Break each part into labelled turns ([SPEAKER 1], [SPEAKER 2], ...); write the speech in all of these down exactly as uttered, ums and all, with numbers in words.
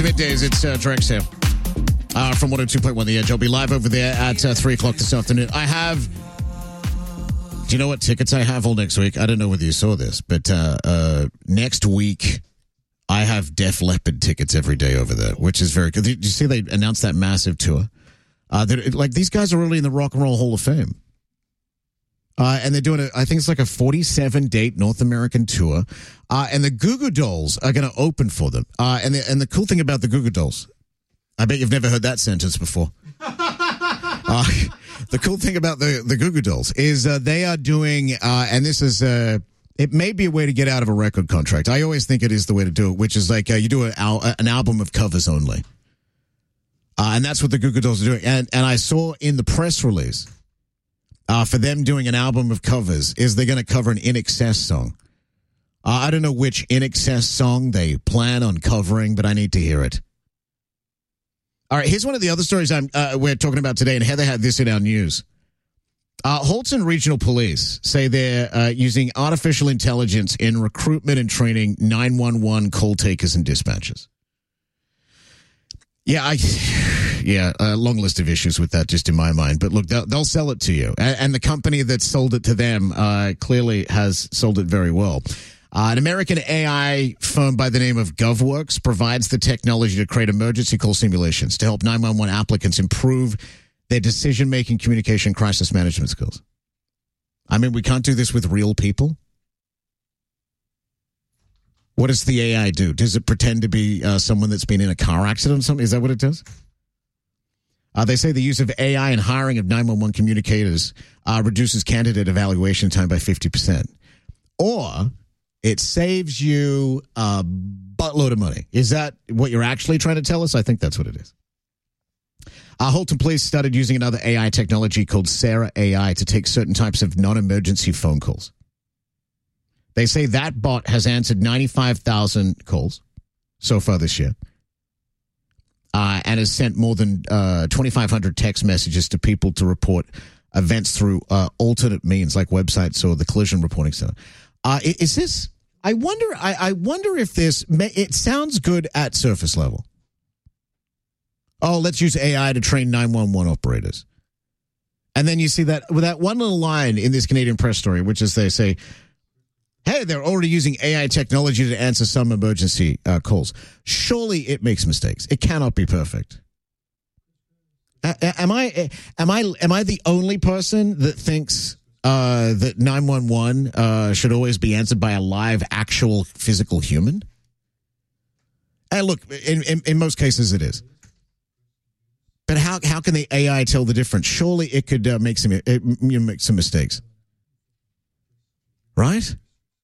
[SPEAKER 1] Middays, it's uh, Drex here uh, from one oh two point one The Edge. I'll be live over there at uh, three o'clock this afternoon. I have, do you know what tickets I have all next week? I don't know whether you saw this, but uh, uh, next week I have Def Leppard tickets every day over there, which is very good. Did you see they announced that massive tour? Uh, like, these guys are already in the Rock and Roll Hall of Fame. Uh, and they're doing, a, I think it's like a forty-seven date North American tour. Uh, and the Goo Goo Dolls are going to open for them. Uh, and, the, and the cool thing about the Goo Goo Dolls, I bet you've never heard that sentence before. uh, the cool thing about the, the Goo Goo Dolls is uh, they are doing, uh, and this is, uh, it may be a way to get out of a record contract. I always think it is the way to do it, which is like uh, you do an, al- an album of covers only. Uh, and that's what the Goo Goo Dolls are doing. And, and I saw in the press release, Uh, for them doing an album of covers, is they're going to cover an I N X S song. Uh, I don't know which I N X S song they plan on covering, but I need to hear it. All right, here's one of the other stories I'm, uh, we're talking about today, and Heather had this in our news. Uh, Holton Regional Police say they're uh, using artificial intelligence in recruitment and training nine one one call takers and dispatchers. Yeah, I... Yeah, a long list of issues with that just in my mind. But look, they'll, they'll sell it to you. And, and the company that sold it to them uh, clearly has sold it very well. Uh, an American A I firm by the name of GovWorks provides the technology to create emergency call simulations to help nine one one applicants improve their decision-making, communication, crisis management skills. I mean, we can't do this with real people. What does the A I do? Does it pretend to be uh, someone that's been in a car accident or something? Is that what it does? Uh, they say the use of A I and hiring of nine one one communicators uh, reduces candidate evaluation time by fifty percent. Or it saves you a buttload of money. Is that what you're actually trying to tell us? I think that's what it is. Uh, Holton Police started using another A I technology called Sarah A I to take certain types of non-emergency phone calls. They say that bot has answered ninety-five thousand calls so far this year. Uh, and has sent more than uh, twenty-five hundred text messages to people to report events through uh, alternate means like websites or the collision reporting center. Uh, is this? I wonder. I, I wonder if this. It sounds good at surface level. Oh, let's use A I to train nine one one operators, and then you see that with that one little line in this Canadian press story, which is they say, hey, they're already using A I technology to answer some emergency uh, calls. Surely it makes mistakes. It cannot be perfect. A- am I am I am I the only person that thinks uh, that nine one one uh, should always be answered by a live, actual, physical human? And look, in, in, in most cases it is. But how how can the A I tell the difference? Surely it could uh, make some it, you know, make some mistakes, right?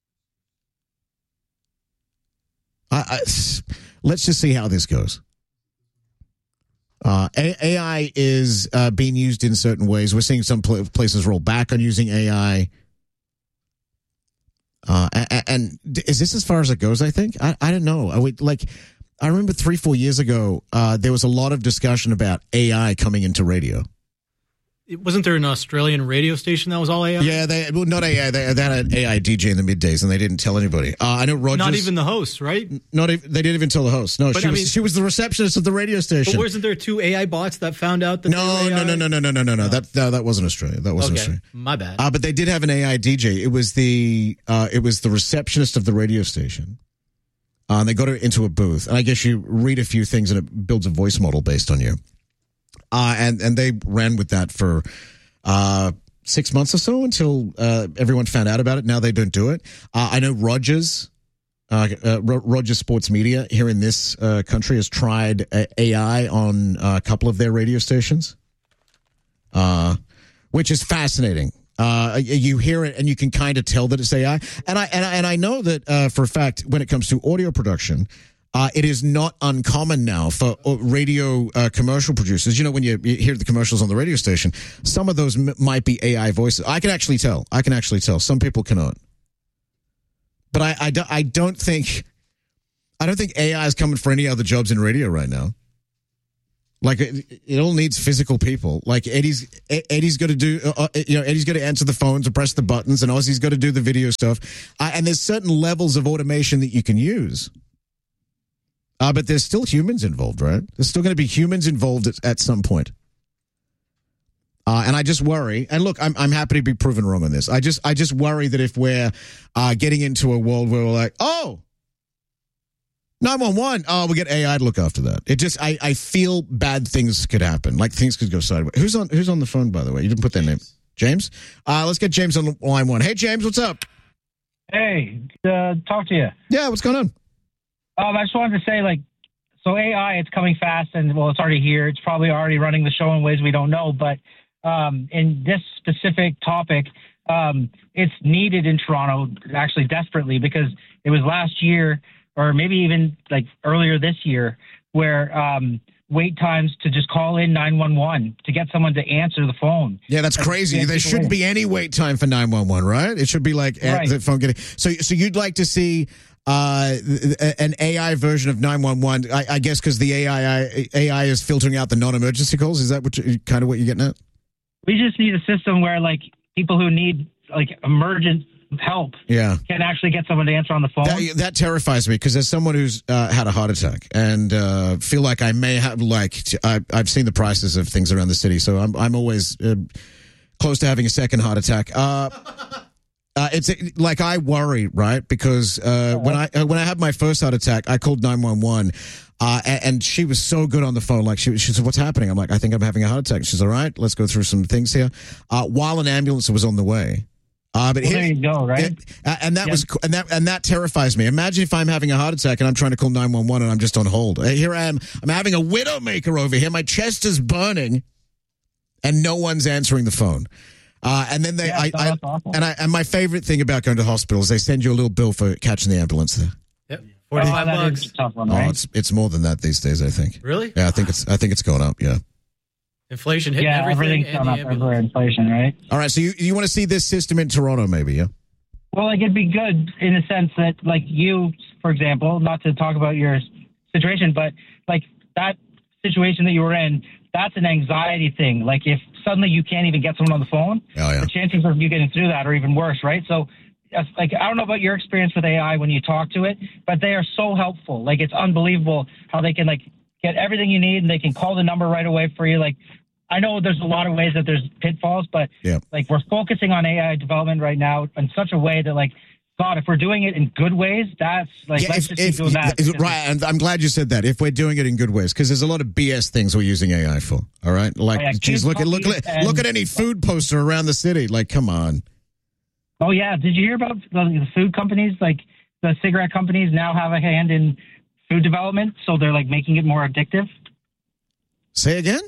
[SPEAKER 1] I, I, let's just see how this goes. Uh, A I is uh, being used in certain ways. We're seeing some pl- places roll back on using A I. Uh, and, and is this as far as it goes, I think? I, I don't know. I would, like, I remember three, four years ago, uh, there was a lot of discussion about A I coming into radio.
[SPEAKER 2] Wasn't there an Australian radio station that was all A I?
[SPEAKER 1] Yeah, they well, not A I. They, they had an A I D J in the middays, and they didn't tell anybody. Uh, I know Rogers.
[SPEAKER 2] Not even the host, right?
[SPEAKER 1] Not even, they didn't even tell the host. No,
[SPEAKER 2] but
[SPEAKER 1] she
[SPEAKER 2] I
[SPEAKER 1] was
[SPEAKER 2] mean,
[SPEAKER 1] she was the receptionist of the radio station.
[SPEAKER 2] But wasn't there two A I bots that found out that?
[SPEAKER 1] No,
[SPEAKER 2] they were A I?
[SPEAKER 1] no, no, no, no, no, no, no, no. That no, that wasn't Australia. That wasn't
[SPEAKER 2] okay.
[SPEAKER 1] Australia.
[SPEAKER 2] My bad.
[SPEAKER 1] Uh, but they did have an A I D J. It was the uh, it was the receptionist of the radio station. Uh, and they got her into a booth, and I guess you read a few things, and it builds a voice model based on you. Uh, and and they ran with that for. Uh, six months or so until uh, everyone found out about it. Now they don't do it. Uh, I know Rogers, uh, uh, Rogers Sports Media here in this uh, country has tried A I on a couple of their radio stations, uh, which is fascinating. Uh, you hear it and you can kind of tell that it's A I. And I and I, and I know that uh, for a fact when it comes to audio production. Uh, it is not uncommon now for radio uh, commercial producers. You know, when you, you hear the commercials on the radio station, some of those m- might be A I voices. I can actually tell. I can actually tell. Some people cannot. But I, I, do, I don't think, I don't think A I is coming for any other jobs in radio right now. Like it, it all needs physical people. Like Eddie's, Eddie's got to do, uh, you know, Eddie's got to answer the phones and press the buttons, and Ozzy's got to do the video stuff. I, and there's certain levels of automation that you can use. Uh, but there's still humans involved, right? There's still going to be humans involved at, at some point. Uh, and I just worry, and look, I'm I'm happy to be proven wrong on this. I just I just worry that if we're uh, getting into a world where we're like, oh, nine one one, oh, we get A I to look after that. It just I, I feel bad things could happen, like things could go sideways. Who's on Who's on the phone, by the way? You didn't put their name. James. Uh, let's get James on line one. Hey, James, what's up?
[SPEAKER 3] Hey, uh, talk to you.
[SPEAKER 1] Yeah, what's going on?
[SPEAKER 3] Um, I just wanted to say, like, so A I, it's coming fast, and well, it's already here. It's probably already running the show in ways we don't know, but. Um, in this specific topic, um, it's needed in Toronto actually desperately because it was last year or maybe even like earlier this year where um, wait times to just call in nine one one to get someone to answer the phone.
[SPEAKER 1] Yeah, that's crazy. There shouldn't be any wait time for nine one one, right? It should be like
[SPEAKER 3] right.
[SPEAKER 1] the phone getting. So, so you'd like to see uh, an A I version of nine one one? I, I guess because the A I A I is filtering out the non-emergency calls. Is that what you, kind of what you're getting at?
[SPEAKER 3] We just need a system where, like, people who need, like, emergent help
[SPEAKER 1] yeah.
[SPEAKER 3] can actually get someone to answer on the phone.
[SPEAKER 1] That, that terrifies me because as someone who's uh, had a heart attack and uh, feel like I may have, like, I, I've seen the prices of things around the city, so I'm I'm always uh, close to having a second heart attack. Uh, uh, it's like I worry, right? Because uh, when I uh, when I had my first heart attack, I called nine one one. Uh, and, and she was so good on the phone. Like she, she said, "What's happening?" I'm like, "I think I'm having a heart attack." She's all right. Let's go through some things here. Uh, while an ambulance was on the way. Uh, but
[SPEAKER 3] well,
[SPEAKER 1] here,
[SPEAKER 3] there you go, right?
[SPEAKER 1] It, uh, and that
[SPEAKER 3] yeah.
[SPEAKER 1] was, and that, and that terrifies me. Imagine if I'm having a heart attack and I'm trying to call nine one one and I'm just on hold. Uh, here I am. I'm having a widowmaker over here. My chest is burning, and no one's answering the phone. Uh, and then they,
[SPEAKER 3] yeah,
[SPEAKER 1] I,
[SPEAKER 3] so
[SPEAKER 1] I and I, and my favorite thing about going to hospitals, they send you a little bill for catching the ambulance there.
[SPEAKER 2] Yep. Forty-five
[SPEAKER 3] oh,
[SPEAKER 2] bucks.
[SPEAKER 3] Is a tough one, right?
[SPEAKER 1] Oh, it's it's more than that these days. I think.
[SPEAKER 2] Really?
[SPEAKER 1] Yeah, I think it's I think it's going up. Yeah.
[SPEAKER 2] Inflation hitting
[SPEAKER 3] yeah,
[SPEAKER 2] everything.
[SPEAKER 3] everything's gone up over inflation, right?
[SPEAKER 1] All right, so you you want to see this system in Toronto, maybe? Yeah.
[SPEAKER 3] Well, like it'd be good in the sense that, like you, for example, not to talk about your situation, but like that situation that you were in, that's an anxiety thing. Like if suddenly you can't even get someone on the phone,
[SPEAKER 1] oh, yeah.
[SPEAKER 3] the chances of you getting through that are even worse, right? So, like, I don't know about your experience with A I when you talk to it, but they are so helpful. Like, it's unbelievable how they can, like, get everything you need and they can call the number right away for you. Like, I know there's a lot of ways that there's pitfalls, but,
[SPEAKER 1] yeah.
[SPEAKER 3] like, we're focusing on A I development right now in such a way that, like, God, if we're doing it in good ways, that's, like,
[SPEAKER 1] yeah,
[SPEAKER 3] let's
[SPEAKER 1] if,
[SPEAKER 3] just
[SPEAKER 1] if,
[SPEAKER 3] keep doing that.
[SPEAKER 1] If, right, and I'm glad you said that. If we're doing it in good ways, because there's a lot of B S things we're using A I for, all right? Like,
[SPEAKER 3] oh, yeah,
[SPEAKER 1] geez, look at, look, look, look at any food poster around the city. Like, come on.
[SPEAKER 3] Oh, yeah. Did you hear about the, the food companies? Like, the cigarette companies now have a hand in food development, so they're, like, making it more addictive.
[SPEAKER 1] Say again?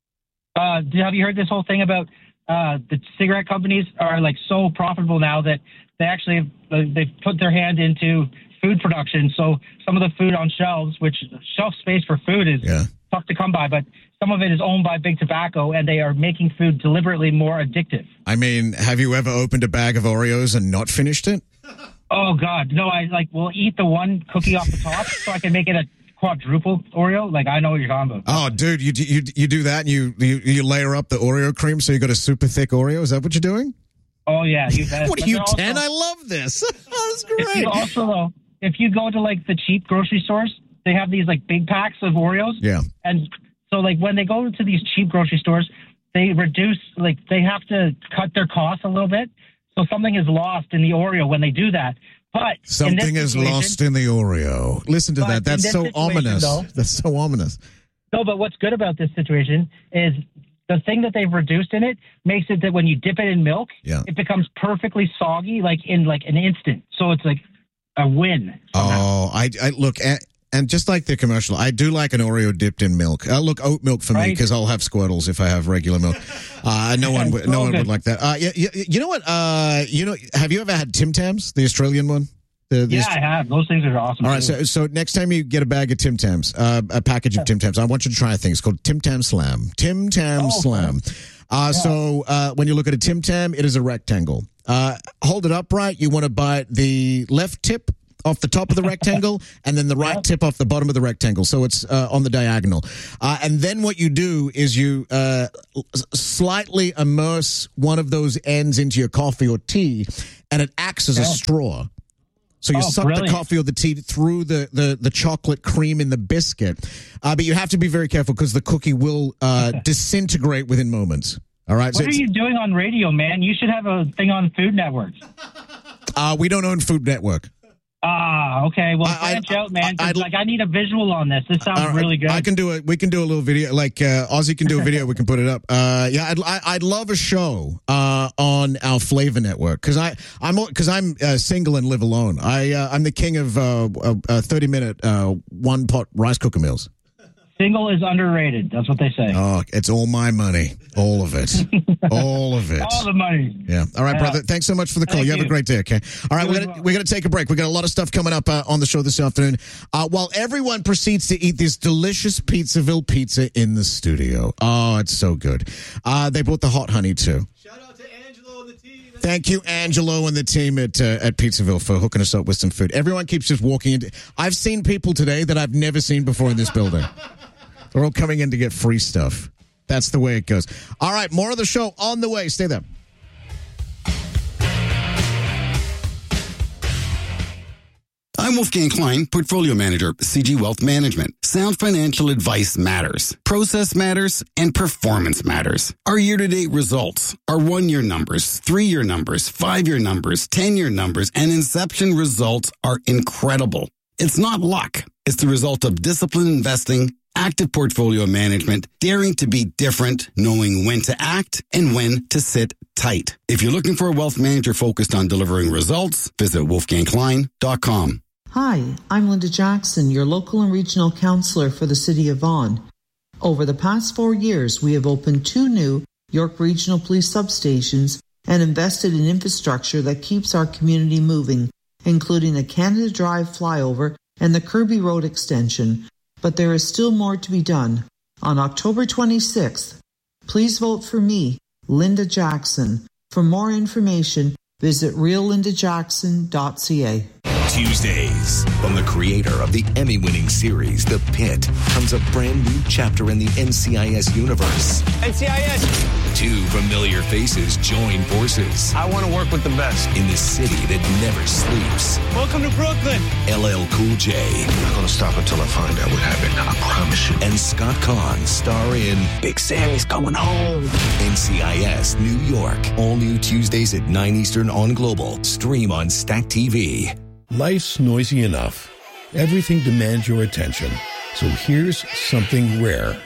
[SPEAKER 3] Uh, have you heard this whole thing about uh, the cigarette companies are, like, so profitable now that they actually have, uh, they've put their hand into food production. So some of the food on shelves, which shelf space for food is
[SPEAKER 1] yeah.
[SPEAKER 3] tough to come by, but some of it is owned by Big Tobacco, and they are making food deliberately more addictive.
[SPEAKER 1] I mean, have you ever opened a bag of Oreos and not finished it?
[SPEAKER 3] Oh, God. No, I, like, will eat the one cookie off the top so I can make it a quadruple Oreo. Like, I know what you're talking about.
[SPEAKER 1] Oh, dude, you you you do that and you, you, you layer up the Oreo cream so you got a super thick Oreo? Is that what you're doing?
[SPEAKER 3] Oh, yeah. You,
[SPEAKER 1] what are you, ten? I love this. That's great.
[SPEAKER 3] If you also, though, if you go to, like, the cheap grocery stores, they have these, like, big packs of Oreos.
[SPEAKER 1] Yeah.
[SPEAKER 3] And so, like, when they go to these cheap grocery stores, they reduce, like, they have to cut their costs a little bit. So something is lost in the Oreo when they do that. But
[SPEAKER 1] something is lost in the Oreo. Listen to that. That's so ominous. Though, That's so ominous.
[SPEAKER 3] No, but what's good about this situation is the thing that they've reduced in it makes it that when you dip it in milk,
[SPEAKER 1] yeah.
[SPEAKER 3] it becomes perfectly soggy, like in like an instant. So it's like a win.
[SPEAKER 1] Oh, I, I look at. And just like the commercial, I do like an Oreo dipped in milk. Uh, look, oat milk for right. me because I'll have Squirtles if I have regular milk. Uh, no one, would, no one would like that. Uh, yeah, you, you know what? Uh, you know, have you ever had Tim Tams, the Australian one? The, the
[SPEAKER 3] yeah,
[SPEAKER 1] Aust-
[SPEAKER 3] I have. Those things are awesome.
[SPEAKER 1] All right, so so next time you get a bag of Tim Tams, uh, a package of Tim Tams, I want you to try a thing. It's called Tim Tam Slam. Tim Tam oh, Slam. Uh, yeah. So uh, when you look at a Tim Tam, it is a rectangle. Uh, hold it upright. You want to bite the left tip off the top of the rectangle, and then the right yep. tip off the bottom of the rectangle. So it's uh, on the diagonal. Uh, and then what you do is you uh, slightly immerse one of those ends into your coffee or tea, and it acts as yeah. a straw. So you
[SPEAKER 3] Oh,
[SPEAKER 1] suck
[SPEAKER 3] brilliant.
[SPEAKER 1] the coffee or the tea through the, the, the chocolate cream in the biscuit. Uh, but you have to be very careful because the cookie will uh, disintegrate within moments. All right.
[SPEAKER 3] What
[SPEAKER 1] so
[SPEAKER 3] are you doing on radio, man? You should have a thing on Food Network.
[SPEAKER 1] Uh, we don't own Food Network.
[SPEAKER 3] Ah, okay. Well,
[SPEAKER 1] I-
[SPEAKER 3] branch
[SPEAKER 1] I-
[SPEAKER 3] out, man. 'cause,
[SPEAKER 1] I'd-
[SPEAKER 3] like, I need a visual on this. This sounds
[SPEAKER 1] Uh,
[SPEAKER 3] really good.
[SPEAKER 1] I can do it. We can do a little video. Like uh, Ozzy can do a video. We can put it up. Uh, yeah, I'd, I, I'd love a show uh, on our Flavor Network because I I'm because I'm uh, single and live alone. I uh, I'm the king of uh, uh, thirty minute uh, one pot rice cooker meals.
[SPEAKER 3] Single is underrated. That's what they say.
[SPEAKER 1] Oh, it's all my money, all of it, all of it.
[SPEAKER 3] All the money.
[SPEAKER 1] Yeah. All right,
[SPEAKER 3] Yeah.
[SPEAKER 1] brother. Thanks so much for the call.
[SPEAKER 3] Thank
[SPEAKER 1] You have a
[SPEAKER 3] you.
[SPEAKER 1] great day. Okay. All right.
[SPEAKER 3] You
[SPEAKER 1] We're
[SPEAKER 3] as
[SPEAKER 1] gonna
[SPEAKER 3] well.
[SPEAKER 1] we're gonna take a break. We got a lot of stuff coming up uh, on the show this afternoon. Uh, while everyone proceeds to eat this delicious Pizzaville pizza in the studio. Oh, it's so good. Uh, they brought the hot honey too.
[SPEAKER 2] Shout out to Angelo and the team.
[SPEAKER 1] Thank you, Angelo and the team at uh, at Pizzaville for hooking us up with some food. Everyone keeps just walking in. I've seen people today that I've never seen before in this building. They're all coming in to get free stuff. That's the way it goes. All right, more of the show on the way. Stay there.
[SPEAKER 4] I'm Wolfgang Klein, Portfolio Manager, C G Wealth Management. Sound financial advice matters. Process matters, and performance matters. Our year-to-date results, our one-year numbers, three-year numbers, five-year numbers, ten-year numbers, and inception results are incredible. It's not luck. It's the result of disciplined investing, active portfolio management, daring to be different, knowing when to act and when to sit tight. If you're looking for a wealth manager focused on delivering results, visit wolfgang klein dot com.
[SPEAKER 5] Hi, I'm Linda Jackson, your local and regional counselor for the City of Vaughan. Over the past four years, we have opened two new York Regional Police substations and invested in infrastructure that keeps our community moving, including the Canada Drive flyover and the Kirby Road extension. But there is still more to be done. On October twenty-sixth, please vote for me, Linda Jackson. For more information, visit real linda jackson dot c a.
[SPEAKER 6] Tuesdays, from the creator of the Emmy-winning series The Pit, comes a brand new chapter in the N C I S universe.
[SPEAKER 7] N C I S.
[SPEAKER 6] Two familiar faces join forces
[SPEAKER 7] I want to work with the best.
[SPEAKER 6] in the city that never sleeps.
[SPEAKER 7] Welcome to Brooklyn.
[SPEAKER 6] L L Cool J
[SPEAKER 8] I'm not gonna stop until I find out what happened. I promise you.
[SPEAKER 6] and Scott Kahn star in
[SPEAKER 7] Big Sammy's coming home.
[SPEAKER 6] N C I S New York. All new Tuesdays at nine Eastern on Global. Stream on Stack T V.
[SPEAKER 9] Life's noisy enough. Everything demands your attention. So here's something rare.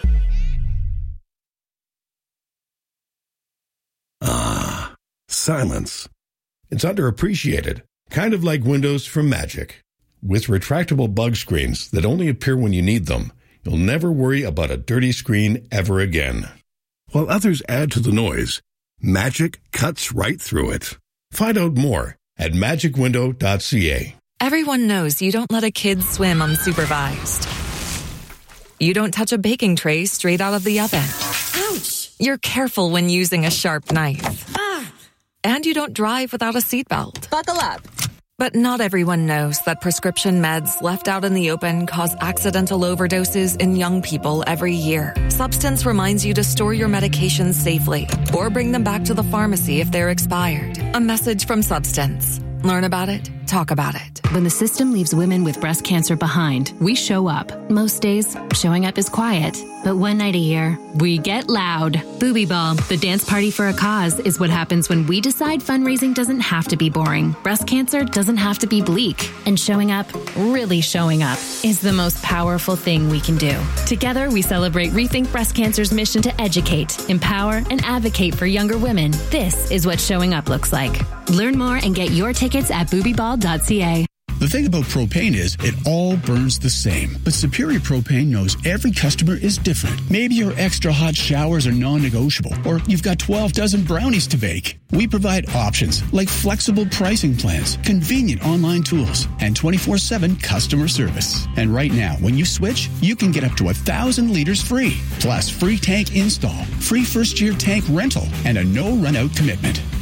[SPEAKER 9] Ah, silence. It's underappreciated, kind of like Windows from Magic. With retractable bug screens that only appear when you need them, you'll never worry about a dirty screen ever again. While others add to the noise, Magic cuts right through it. Find out more at magic window dot c a.
[SPEAKER 10] Everyone knows you don't let a kid swim unsupervised. You don't touch a baking tray straight out of the oven. Ouch! You're careful when using a sharp knife. Ah! And you don't drive without a seatbelt.
[SPEAKER 11] Buckle up.
[SPEAKER 10] But not everyone knows that prescription meds left out in the open cause accidental overdoses in young people every year. Substance reminds you to store your medications safely or bring them back to the pharmacy if they're expired. A message from Substance. Learn about it. Talk about it.
[SPEAKER 11] When the system leaves women with breast cancer behind, we show up. Most days, showing up is quiet. But one night a year, we get loud. Booby Ball, the dance party for a cause, is what happens when we decide fundraising doesn't have to be boring. Breast cancer doesn't have to be bleak. And showing up, really showing up, is the most powerful thing we can do. Together, we celebrate Rethink Breast Cancer's mission to educate, empower, and advocate for younger women. This is what showing up looks like. Learn more and get your tickets at booby ball dot c a.
[SPEAKER 12] The thing about propane is it all burns the same. But Superior Propane knows every customer is different. Maybe your extra hot showers are non-negotiable, or you've got twelve dozen brownies to bake. We provide options like flexible pricing plans, convenient online tools, and twenty-four seven customer service. And right now, when you switch, you can get up to one thousand liters free, plus free tank install, free first-year tank rental, and a no-run-out commitment.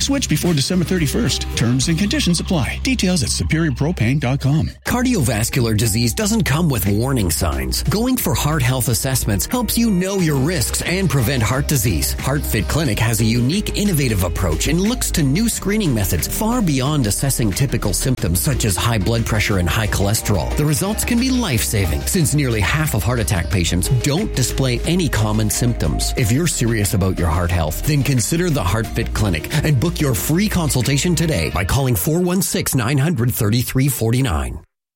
[SPEAKER 12] Switch before December thirty-first. Terms and conditions apply. Details at superior propane dot com.
[SPEAKER 13] Cardiovascular disease doesn't come with warning signs. Going for heart health assessments helps you know your risks and prevent heart disease. HeartFit Clinic has a unique, innovative approach and looks to new screening methods far beyond assessing typical symptoms such as high blood pressure and high cholesterol. The results can be life-saving since nearly half of heart attack patients don't display any common symptoms. If you're serious about your heart health, then consider the HeartFit Clinic and book your free consultation today by calling four one six, nine hundred, thirty-three forty-nine.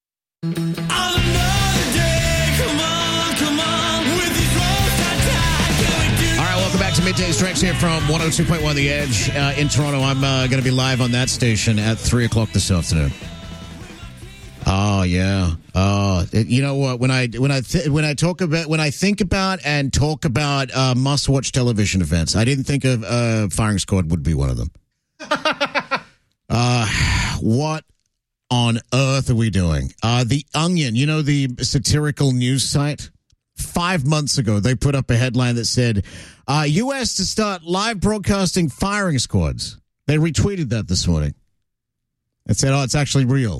[SPEAKER 1] Back to Midday Stretch here from one oh two point one The Edge uh, in Toronto. I'm uh, going to be live on that station at three o'clock this afternoon. Oh yeah. Oh, it, you know what? When I when I th- when I talk about when I think about and talk about uh, must-watch television events, I didn't think of uh, Firing Squad would be one of them. uh, what on earth are we doing? Uh, the Onion, you know, the satirical news site. Five months ago, they put up a headline that said, uh, U S to start live broadcasting firing squads. They retweeted that this morning. It said, oh, it's actually real.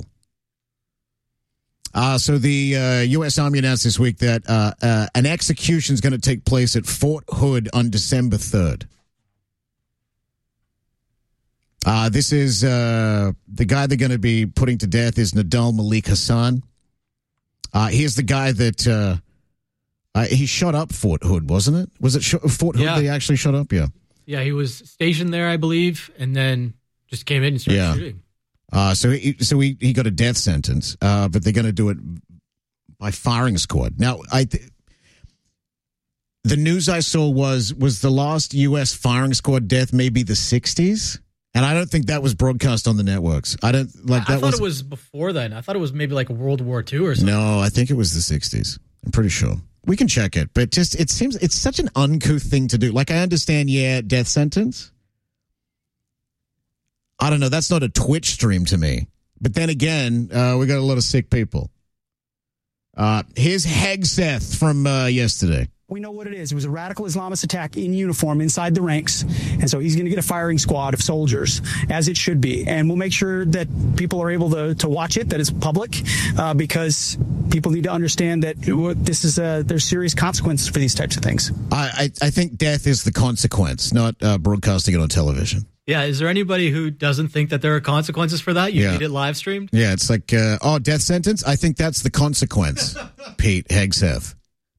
[SPEAKER 1] Uh, so the uh, U S Army announced this week that uh, uh, an execution is going to take place at Fort Hood on December third. Uh, this is uh, the guy they're going to be putting to death is Nadal Malik Hassan. Uh, here's the guy that... Uh, Uh, he shot up Fort Hood, wasn't it? Was it sh- Fort Hood
[SPEAKER 2] yeah.
[SPEAKER 1] that he actually shot up? Yeah.
[SPEAKER 2] Yeah, he was stationed there, I believe, and then just came in and started
[SPEAKER 1] yeah.
[SPEAKER 2] shooting.
[SPEAKER 1] Uh, so he, so he, he got a death sentence, uh, but they're going to do it by firing squad. Now, I th- the news I saw was was the last U S firing squad death maybe the sixties, and I don't think that was broadcast on the networks. I don't like
[SPEAKER 2] I,
[SPEAKER 1] that.
[SPEAKER 2] I thought
[SPEAKER 1] was,
[SPEAKER 2] it was before then. I thought it was maybe like World War Two or something.
[SPEAKER 1] No, I think it was the sixties. I'm pretty sure. We can check it, but just it seems it's such an uncouth thing to do. Like, I understand, yeah, death sentence. I don't know. That's not a Twitch stream to me. But then again, uh, we got a lot of sick people. Uh, here's Hegseth from uh, yesterday.
[SPEAKER 14] We know what it is. It was a radical Islamist attack in uniform inside the ranks. And so he's going to get a firing squad of soldiers, as it should be. And we'll make sure that people are able to, to watch it, that it's public, uh, because people need to understand that this is a, there's serious consequences for these types of things.
[SPEAKER 1] I, I, I think death is the consequence, not uh, broadcasting it on television.
[SPEAKER 2] Yeah, is there anybody who doesn't think that there are consequences for that? You
[SPEAKER 1] yeah.
[SPEAKER 2] need it live streamed?
[SPEAKER 1] Yeah, it's like, uh, oh, death sentence? I think that's the consequence, Pete Hegseth.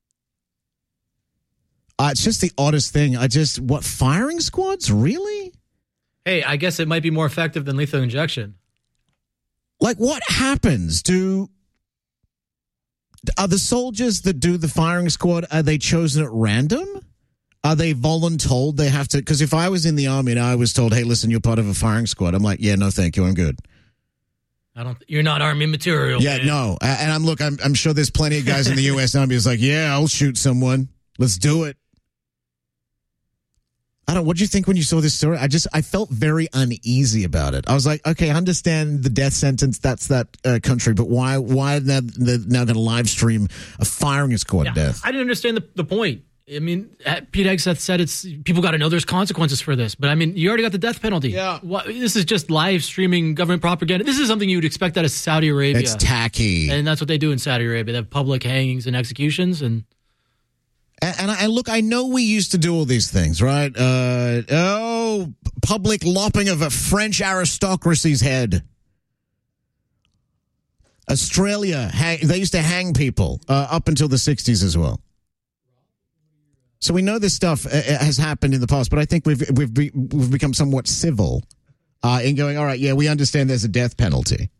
[SPEAKER 1] Uh, it's just the oddest thing. I just, what, firing squads? Really?
[SPEAKER 2] Hey, I guess it might be more effective than lethal injection.
[SPEAKER 1] Like, what happens? Do, are the soldiers that do the firing squad, are they chosen at random? Are they voluntold they have to? Because if I was in the Army and I was told, hey, listen, you're part of a firing squad, I'm like, yeah, no, thank you, I'm good.
[SPEAKER 2] I don't. You're not Army material.
[SPEAKER 1] Yeah,
[SPEAKER 2] man.
[SPEAKER 1] no. And I'm, look, I'm, I'm sure there's plenty of guys in the U S Army who's like, yeah, I'll shoot someone. Let's do it. I don't. What did you think when you saw this story? I just, I felt very uneasy about it. I was like, okay, I understand the death sentence. That's that uh, country, but why? Why are they now going to live stream a firing squad
[SPEAKER 2] yeah,
[SPEAKER 1] death?
[SPEAKER 2] I didn't understand the the point. I mean, Pete Hegseth said it's people got to know there's consequences for this, but I mean, you already got the death penalty.
[SPEAKER 1] Yeah,
[SPEAKER 2] what, this is just live streaming government propaganda. This is something you would expect out of Saudi Arabia.
[SPEAKER 1] It's tacky,
[SPEAKER 2] and that's what they do in Saudi Arabia. They have public hangings and executions, and.
[SPEAKER 1] And, and, I, and look, I know we used to do all these things, right? Uh, oh, public lopping of a French aristocracy's head. Australia, hang, they used to hang people uh, up until the sixties as well. So we know this stuff uh, has happened in the past, but I think we've we've be, we've become somewhat civil uh, in going, all right, yeah, we understand there's a death penalty.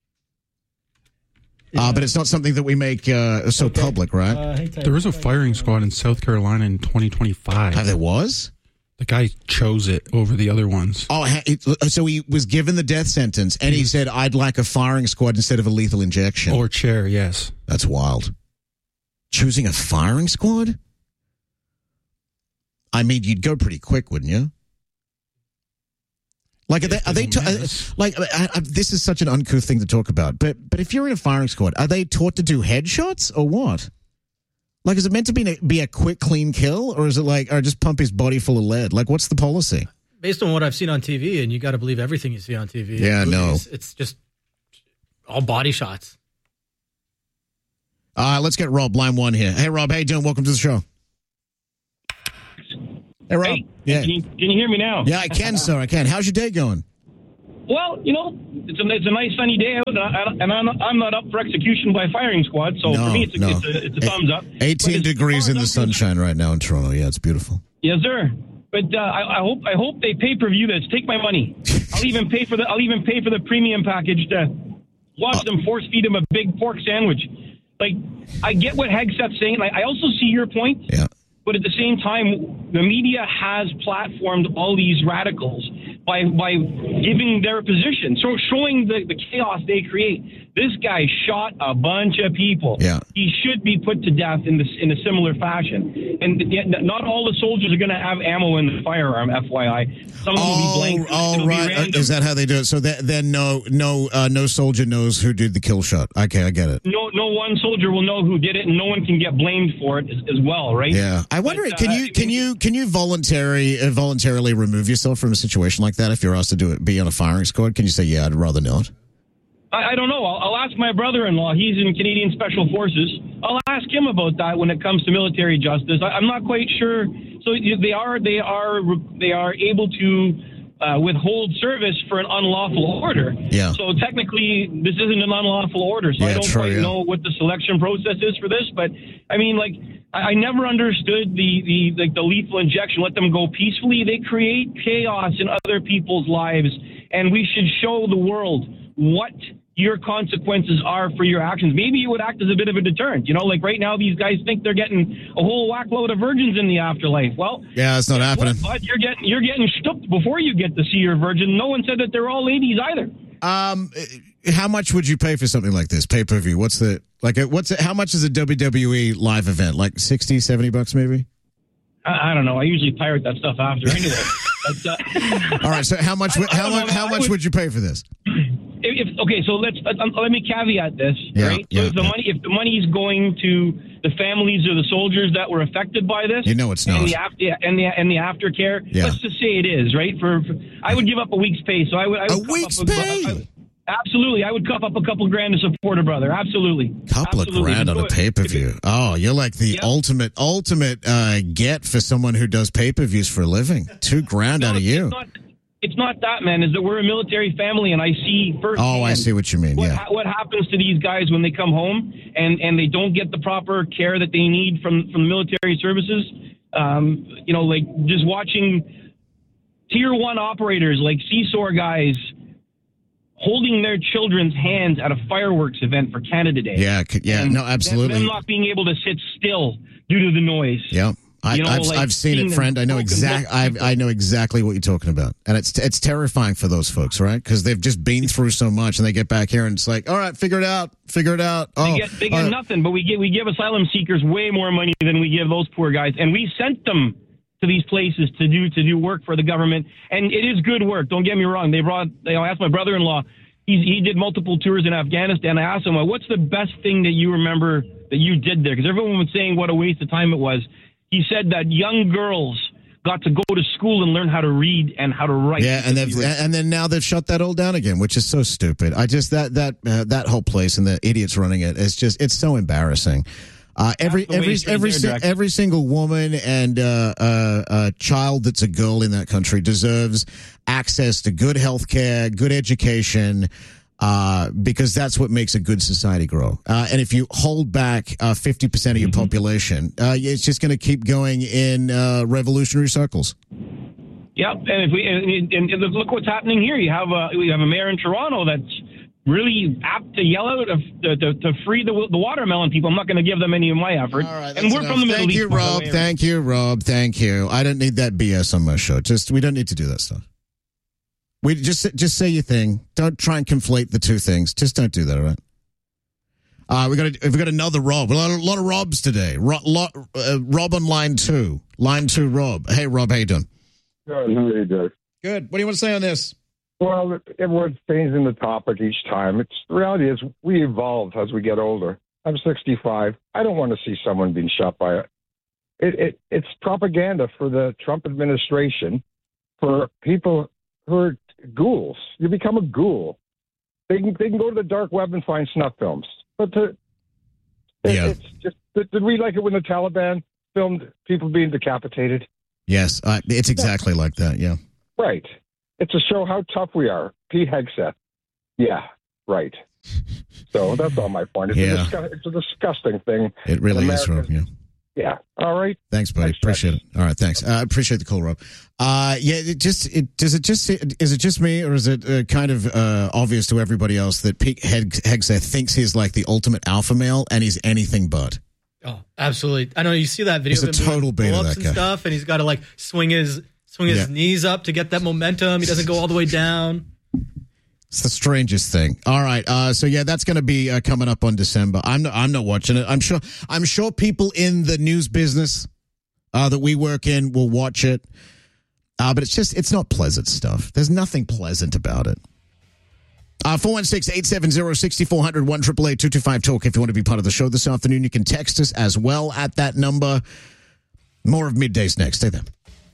[SPEAKER 1] Yeah. Uh, but it's not something that we make uh, so okay. public, right? Uh,
[SPEAKER 15] there was a firing squad in South Carolina in twenty twenty-five.
[SPEAKER 1] Uh, there was?
[SPEAKER 15] The guy chose it over the other ones.
[SPEAKER 1] Oh, so he was given the death sentence, and he said, I'd like a firing squad instead of a lethal injection.
[SPEAKER 15] Or chair, yes.
[SPEAKER 1] That's wild. Choosing a firing squad? I mean, you'd go pretty quick, wouldn't you? Like, are they, are they ta- uh, like, I, I, this is such an uncouth thing to talk about, but but if you're in a firing squad, are they taught to do headshots or what? Like, is it meant to be a, be a quick, clean kill, or is it like, or just pump his body full of lead? Like, what's the policy?
[SPEAKER 2] based on what I've seen on T V, and you got to believe everything you see on T V.
[SPEAKER 1] Yeah, no.
[SPEAKER 2] It's just all body shots.
[SPEAKER 1] Uh, let's get Rob, line one here. Hey, Rob, how you doing? Welcome to the show. Hey, Rob.
[SPEAKER 16] Hey,
[SPEAKER 1] yeah.
[SPEAKER 16] Can you, can you hear me now?
[SPEAKER 1] Yeah, I can, sir. I can. How's your day going?
[SPEAKER 16] Well, you know, it's a, it's a nice sunny day out, and, I, and I'm, I'm not up for execution by firing squad, so
[SPEAKER 1] no,
[SPEAKER 16] for me, it's a,
[SPEAKER 1] no.
[SPEAKER 16] it's a, it's a thumbs up.
[SPEAKER 1] eighteen degrees in the sunshine right now in Toronto. Yeah, it's beautiful.
[SPEAKER 16] Yes, sir. But uh, I, I hope I hope they pay per view this. Take my money. I'll even pay for the I'll even pay for the premium package to watch uh, them force feed him a big pork sandwich. Like, I get what Hegseth's saying. I, I also see your point.
[SPEAKER 1] Yeah.
[SPEAKER 16] But at the same time, the media has platformed all these radicals by by giving their position, so showing the, the chaos they create. This guy shot a bunch of people.
[SPEAKER 1] Yeah.
[SPEAKER 16] He should be put to death in this in a similar fashion. And yet not all the soldiers are going to have ammo in the firearm, F Y I. Some of them
[SPEAKER 1] oh,
[SPEAKER 16] will be blank.
[SPEAKER 1] Oh,
[SPEAKER 16] It'll
[SPEAKER 1] right.
[SPEAKER 16] be random.
[SPEAKER 1] Is that how they do it? So that, then no no uh, no soldier knows who did the kill shot. Okay, I get it.
[SPEAKER 16] No no one soldier will know who did it, and no one can get blamed for it as, as well, right?
[SPEAKER 1] Yeah. I wonder,
[SPEAKER 16] but,
[SPEAKER 1] can
[SPEAKER 16] uh,
[SPEAKER 1] you can you can you voluntary uh, voluntarily remove yourself from a situation like that if you're asked to do it, be on a firing squad? Can you say, yeah, I'd rather not?
[SPEAKER 16] I, I don't know. I'll, I'll ask my brother-in-law. He's in Canadian Special Forces. I'll ask him about that when it comes to military justice. I, I'm not quite sure. So they are they are they are able to uh, withhold service for an unlawful order.
[SPEAKER 1] Yeah.
[SPEAKER 16] So technically, this isn't an unlawful order. So
[SPEAKER 1] yeah,
[SPEAKER 16] I don't
[SPEAKER 1] true,
[SPEAKER 16] quite
[SPEAKER 1] yeah.
[SPEAKER 16] know what the selection process is for this. But I mean, like, I, I never understood the the like the lethal injection. Let them go peacefully. They create chaos in other people's lives, and we should show the world what your consequences are for your actions. Maybe it would act as a bit of a deterrent. You know, like right now, these guys think they're getting a whole whack load of virgins in the afterlife. Well,
[SPEAKER 1] yeah, it's not happening.
[SPEAKER 16] Well, but you're getting you're getting stooped before you get to see your virgin. No one said that they're all ladies either.
[SPEAKER 1] Um, how much would you pay for something like this pay per view? What's the like? A, what's it, how much is a W W E live event? Like sixty, seventy bucks, maybe.
[SPEAKER 16] I, I don't know. I usually pirate that stuff after anyway. But, uh,
[SPEAKER 1] all right. So how much?
[SPEAKER 16] I,
[SPEAKER 1] how
[SPEAKER 16] I
[SPEAKER 1] much? How much
[SPEAKER 16] would,
[SPEAKER 1] would you pay for this?
[SPEAKER 16] If, if, okay, so let's uh, let me caveat this.
[SPEAKER 1] Yeah,
[SPEAKER 16] right.
[SPEAKER 1] Yeah,
[SPEAKER 16] so if the
[SPEAKER 1] yeah.
[SPEAKER 16] money, if the money is going to the families of the soldiers that were affected by this,
[SPEAKER 1] you know it's not.
[SPEAKER 16] And the after and the and the aftercare.
[SPEAKER 1] Yeah.
[SPEAKER 16] Let's just say it is right. For, for I would give up a week's pay. So I would. I would
[SPEAKER 1] a week's
[SPEAKER 16] up
[SPEAKER 1] pay.
[SPEAKER 16] A, I, absolutely, I would cuff up a couple grand to support a brother. Absolutely,
[SPEAKER 1] couple
[SPEAKER 16] absolutely.
[SPEAKER 1] of grand on a pay per view. Oh, you're like the
[SPEAKER 16] yep.
[SPEAKER 1] ultimate ultimate uh, get for someone who does pay per views for a living. Two grand
[SPEAKER 16] no,
[SPEAKER 1] out of you.
[SPEAKER 16] It's not, It's not that, man. Is that we're a military family, and I see firsthand.
[SPEAKER 1] Oh, I see what you mean.
[SPEAKER 16] What,
[SPEAKER 1] yeah.
[SPEAKER 16] ha- what happens to these guys when they come home and, and they don't get the proper care that they need from from the military services? Um, you know, like just watching tier one operators like C S O R guys holding their children's hands at a fireworks event for Canada Day.
[SPEAKER 1] Yeah, yeah,
[SPEAKER 16] and
[SPEAKER 1] no, absolutely.
[SPEAKER 16] Them not being able to sit still due to the noise.
[SPEAKER 1] Yeah. I,
[SPEAKER 16] You know,
[SPEAKER 1] I've,
[SPEAKER 16] like
[SPEAKER 1] I've seen it, friend. I know exact. I I know exactly what you're talking about, and it's it's terrifying for those folks, right? Because they've just been through so much, and they get back here, and it's like, all right, figure it out, figure it out. Oh,
[SPEAKER 16] they get, they get
[SPEAKER 1] uh,
[SPEAKER 16] nothing, but we give we give asylum seekers way more money than we give those poor guys, and we sent them to these places to do to do work for the government, and it is good work. Don't get me wrong. They brought. You know, I asked my brother-in-law. He he did multiple tours in Afghanistan. I asked him, well, what's the best thing that you remember that you did there? Because everyone was saying what a waste of time it was. He said that young girls got to go to school and learn how to read and how to write.
[SPEAKER 1] Yeah, and they've and then now they've shut that all down again, which is so stupid. I just that that uh, that whole place and the idiots running it is just it's so embarrassing. Uh, every every every si- every single woman and uh, uh, uh, child that's a girl in that country deserves access to good health care, good education. Uh, because that's what makes a good society grow. Uh, and if you hold back uh, fifty percent of your mm-hmm. population, uh, it's just going to keep going in uh, revolutionary circles.
[SPEAKER 16] Yep, and if we and, and, and look what's happening here. You have a we have a mayor in Toronto that's really apt to yell out to, to, to free the the watermelon people. I'm not going to give them any of my effort.
[SPEAKER 1] All right,
[SPEAKER 16] and we're
[SPEAKER 1] enough.
[SPEAKER 16] from the Middle
[SPEAKER 1] Thank
[SPEAKER 16] East.
[SPEAKER 1] you, Rob. Thank you, Rob. Thank you. I don't need that B S on my show. Just we don't need to do that stuff. We just just say your thing. Don't try and conflate the two things. Just don't do that, all right? Uh, we got a, we got another Rob. A lot, a lot of Robs today. Ro, lot, uh, Rob on line two. Line two, Rob. Hey, Rob, how you doing?
[SPEAKER 17] Good. How you doing?
[SPEAKER 1] Good. What do you want to say on this?
[SPEAKER 17] Well, everyone's changing the topic each time. It's the reality is we evolve as we get older. I'm sixty-five. I don't want to see someone being shot by it. It, it it's propaganda for the Trump administration for people who are ghouls. You become a ghoul. They can, they can go to the dark web and find snuff films. But to, it,
[SPEAKER 1] yeah.
[SPEAKER 17] it's just, did we like it when the Taliban filmed people being decapitated?
[SPEAKER 1] Yes, uh, it's exactly yeah. like that, yeah.
[SPEAKER 17] Right. It's to show how tough we are. Pete Hegseth. Yeah, right. So that's all my point. It's, yeah. a, disgu- it's a disgusting thing.
[SPEAKER 1] It really is, Rob, yeah.
[SPEAKER 17] Yeah. All right.
[SPEAKER 1] Thanks, buddy. Thanks, appreciate it. All right. Thanks. I uh, appreciate the call, Rob. Uh, yeah. It just. It does it just. Is it just me, or is it uh, kind of uh, obvious to everybody else that Pete Hegseth thinks he's like the ultimate alpha male, and he's anything but?
[SPEAKER 2] Oh, absolutely. I know you see that video.
[SPEAKER 1] He's a total beta, that
[SPEAKER 2] and
[SPEAKER 1] guy.
[SPEAKER 2] Stuff, and he's got to like swing his swing his
[SPEAKER 1] yeah.
[SPEAKER 2] knees up to get that momentum. He doesn't go all the way down.
[SPEAKER 1] It's the strangest thing. All right, uh, so yeah, that's going to be uh, coming up on December. I'm not, I'm not watching it. I'm sure. I'm sure people in the news business uh, that we work in will watch it, uh, but it's just it's not pleasant stuff. There's nothing pleasant about it. Uh, four one six, eight seven zero, six four zero zero, one eight eight eight, two two five, talk if you want to be part of the show this afternoon. You can text us as well at that number. More of Middays next. Stay there.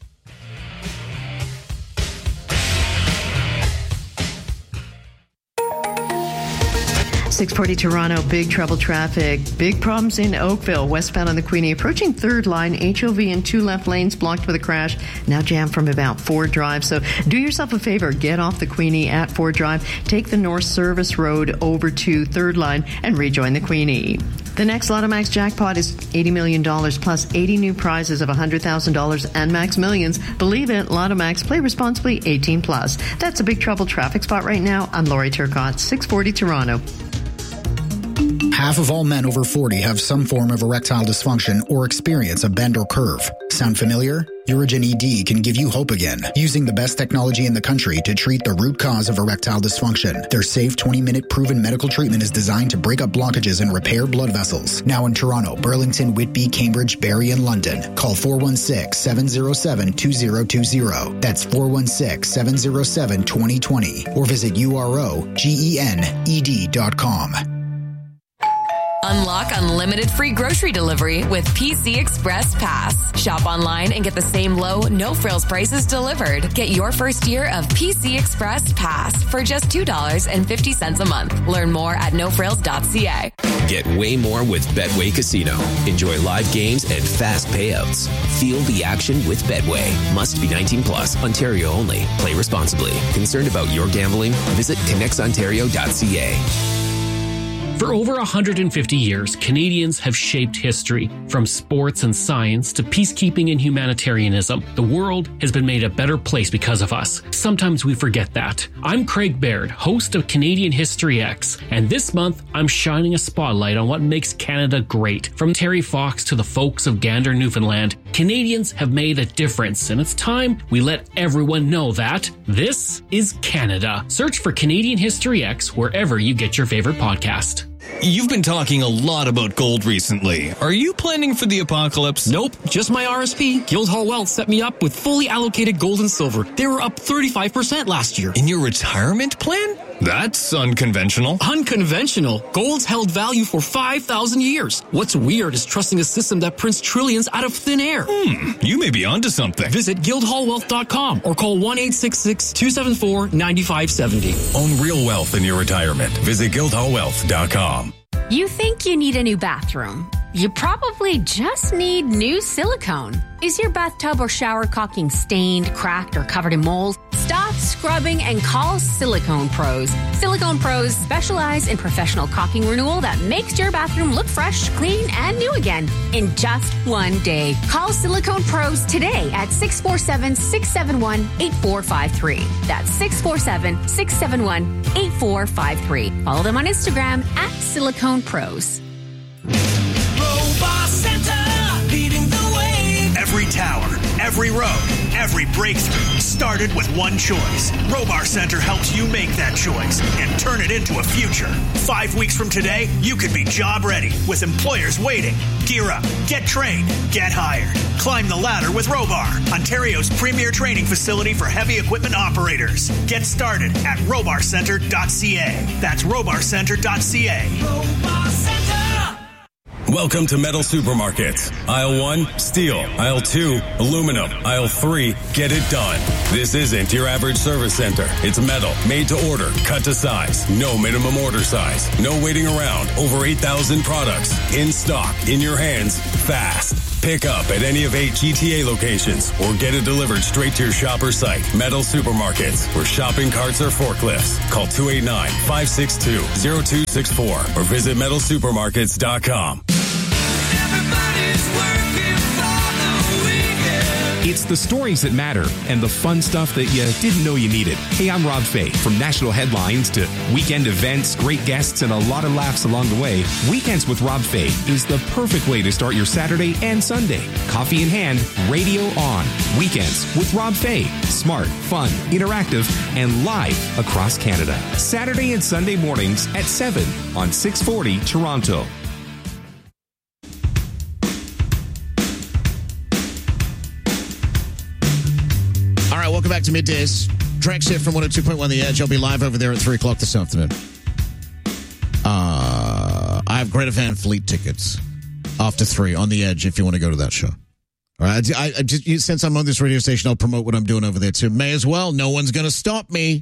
[SPEAKER 18] six forty Toronto, big trouble traffic. Big problems in Oakville, westbound on the Queenie. Approaching third line, H O V in two left lanes blocked with a crash. Now jammed from about Ford Drive. So do yourself a favor. Get off the Queenie at Ford Drive. Take the North Service Road over to third line and rejoin the Queenie. The next Lotto Max jackpot is eighty million dollars plus eighty new prizes of one hundred thousand dollars and Max Millions. Believe it, Lotto Max. Play responsibly, eighteen plus. That's a big trouble traffic spot right now. I'm Lori Turcotte, six forty Toronto.
[SPEAKER 19] Half of all men over forty have some form of erectile dysfunction or experience a bend or curve. Sound familiar? Urigen E D can give you hope again, using the best technology in the country to treat the root cause of erectile dysfunction. Their safe twenty-minute proven medical treatment is designed to break up blockages and repair blood vessels. Now in Toronto, Burlington, Whitby, Cambridge, Barrie, and London. Call four one six, seven zero seven, two zero two zero. That's four one six, seven zero seven, two zero two zero. Or visit U R O G E N E D dot com.
[SPEAKER 20] Unlock unlimited free grocery delivery with P C Express Pass. Shop online and get the same low, no-frills prices delivered. Get your first year of P C Express Pass for just two dollars and fifty cents a month. Learn more at no frills dot c a.
[SPEAKER 6] Get way more with Betway Casino. Enjoy live games and fast payouts. Feel the action with Betway. Must be nineteen plus, Ontario only. Play responsibly. Concerned about your gambling? Visit connects ontario dot c a.
[SPEAKER 21] For over one hundred fifty years, Canadians have shaped history. From sports and science to peacekeeping and humanitarianism, the world has been made a better place because of us. Sometimes we forget that. I'm Craig Baird, host of Canadian History X, and this month I'm shining a spotlight on what makes Canada great. From Terry Fox to the folks of Gander, Newfoundland, Canadians have made a difference, and it's time we let everyone know that this is Canada. Search for Canadian History X wherever you get your favorite podcast.
[SPEAKER 22] You've been talking a lot about gold recently. Are you planning for the apocalypse?
[SPEAKER 23] Nope, just my R S P. Guildhall Wealth set me up with fully allocated gold and silver. They were up thirty-five percent last year.
[SPEAKER 22] In your retirement plan? That's unconventional.
[SPEAKER 23] Unconventional? Gold's held value for five thousand years. What's weird is trusting a system that prints trillions out of thin air.
[SPEAKER 22] Hmm, you may be onto something.
[SPEAKER 23] Visit guildhall wealth dot com or call one eight six six, two seven four, nine five seven zero.
[SPEAKER 22] Own real wealth in your retirement. Visit guildhall wealth dot com.
[SPEAKER 24] You think you need a new bathroom. You probably just need new silicone. Is your bathtub or shower caulking stained, cracked, or covered in mold? Stop scrubbing and call Silicone Pros. Silicone Pros specialize in professional caulking renewal that makes your bathroom look fresh, clean, and new again in just one day. Call Silicone Pros today at six four seven, six seven one, eight four five three. That's six four seven, six seven one, eight four five three. Follow them on Instagram at Silicone Pros.
[SPEAKER 25] Robot Center, leading the way. Every tower, every road, every breakthrough started with one choice. Robar Center helps you make that choice and turn it into a future. Five weeks from today, you could be job ready with employers waiting. Gear up, get trained, get hired. Climb the ladder with Robar, Ontario's premier training facility for heavy equipment operators. Get started at robar center dot c a. That's robar center dot c a. Robar Center.
[SPEAKER 3] Welcome to Metal Supermarkets. Aisle one, steel. Aisle two, aluminum. Aisle three, get it done. This isn't your average service center. It's metal, made to order, cut to size. No minimum order size. No waiting around. Over eight thousand products. In stock, in your hands, fast. Pick up at any of eight G T A locations or get it delivered straight to your shopper site. Metal Supermarkets, where shopping carts are forklifts. Call two eight nine, five six two, zero two six four or visit metal supermarkets dot com.
[SPEAKER 4] It's the stories that matter and the fun stuff that you didn't know you needed. Hey, I'm Rob Fay. From national headlines to weekend events, great guests, and a lot of laughs along the way, Weekends with Rob Fay is the perfect way to start your Saturday and Sunday. Coffee in hand, radio on. Weekends with Rob Fay. Smart, fun, interactive, and live across Canada. Saturday and Sunday mornings at seven on six forty Toronto.
[SPEAKER 1] Welcome back to Middays. Drex here from one oh two point one The Edge. I'll be live over there at three o'clock this afternoon. Uh, I have Greta Van Fleet tickets after three on The Edge if you want to go to that show. All right. I, I just, since I'm on this radio station, I'll promote what I'm doing over there too. May as well. No one's going to stop me.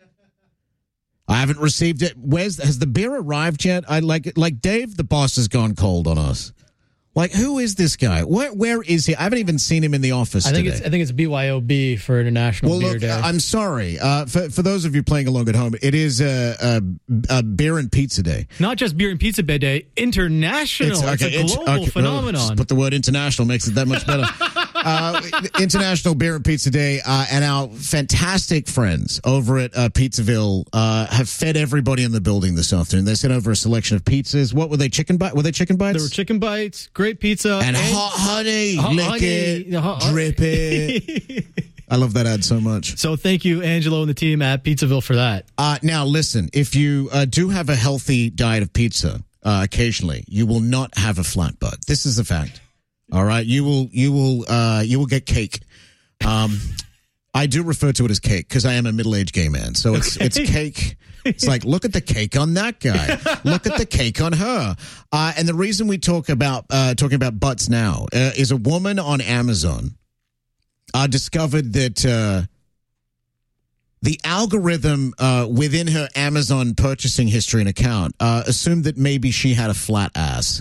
[SPEAKER 1] I haven't received it. Where's has the beer arrived yet? I like like Dave, the boss, has gone cold on us. Like, who is this guy? Where where is he? I haven't even seen him in the office
[SPEAKER 2] I think
[SPEAKER 1] today.
[SPEAKER 2] it's I think it's B Y O B for International
[SPEAKER 1] well,
[SPEAKER 2] Beer
[SPEAKER 1] look,
[SPEAKER 2] Day.
[SPEAKER 1] I'm sorry. Uh, for, for those of you playing along at home, it is a, a, a beer and pizza day.
[SPEAKER 2] Not just beer and pizza day, international. It's, okay, it's a global okay, phenomenon.
[SPEAKER 1] Well, put the word international, makes it that much better. uh, International Beer and Pizza Day, uh, and our fantastic friends over at uh, Pizzaville uh, have fed everybody in the building this afternoon. They sent over a selection of pizzas. What were they? Chicken bites? Were they chicken bites?
[SPEAKER 2] There were chicken bites, great pizza,
[SPEAKER 1] and, and hot honey, hot lick honey, it, hot drip it. I love that ad so much.
[SPEAKER 2] So thank you, Angelo and the team at Pizzaville, for that.
[SPEAKER 1] Uh, now, listen, if you uh, do have a healthy diet of pizza, uh, occasionally, you will not have a flat butt. This is a fact. All right, you will, you will, uh, you will get cake. Um, I do refer to it as cake because I am a middle-aged gay man. So it's okay. It's cake. It's like, look at the cake on that guy. Look at the cake on her. Uh, and the reason we talk about uh, talking about butts now uh, is a woman on Amazon uh, discovered that uh, the algorithm uh, within her Amazon purchasing history and account uh, assumed that maybe she had a flat ass.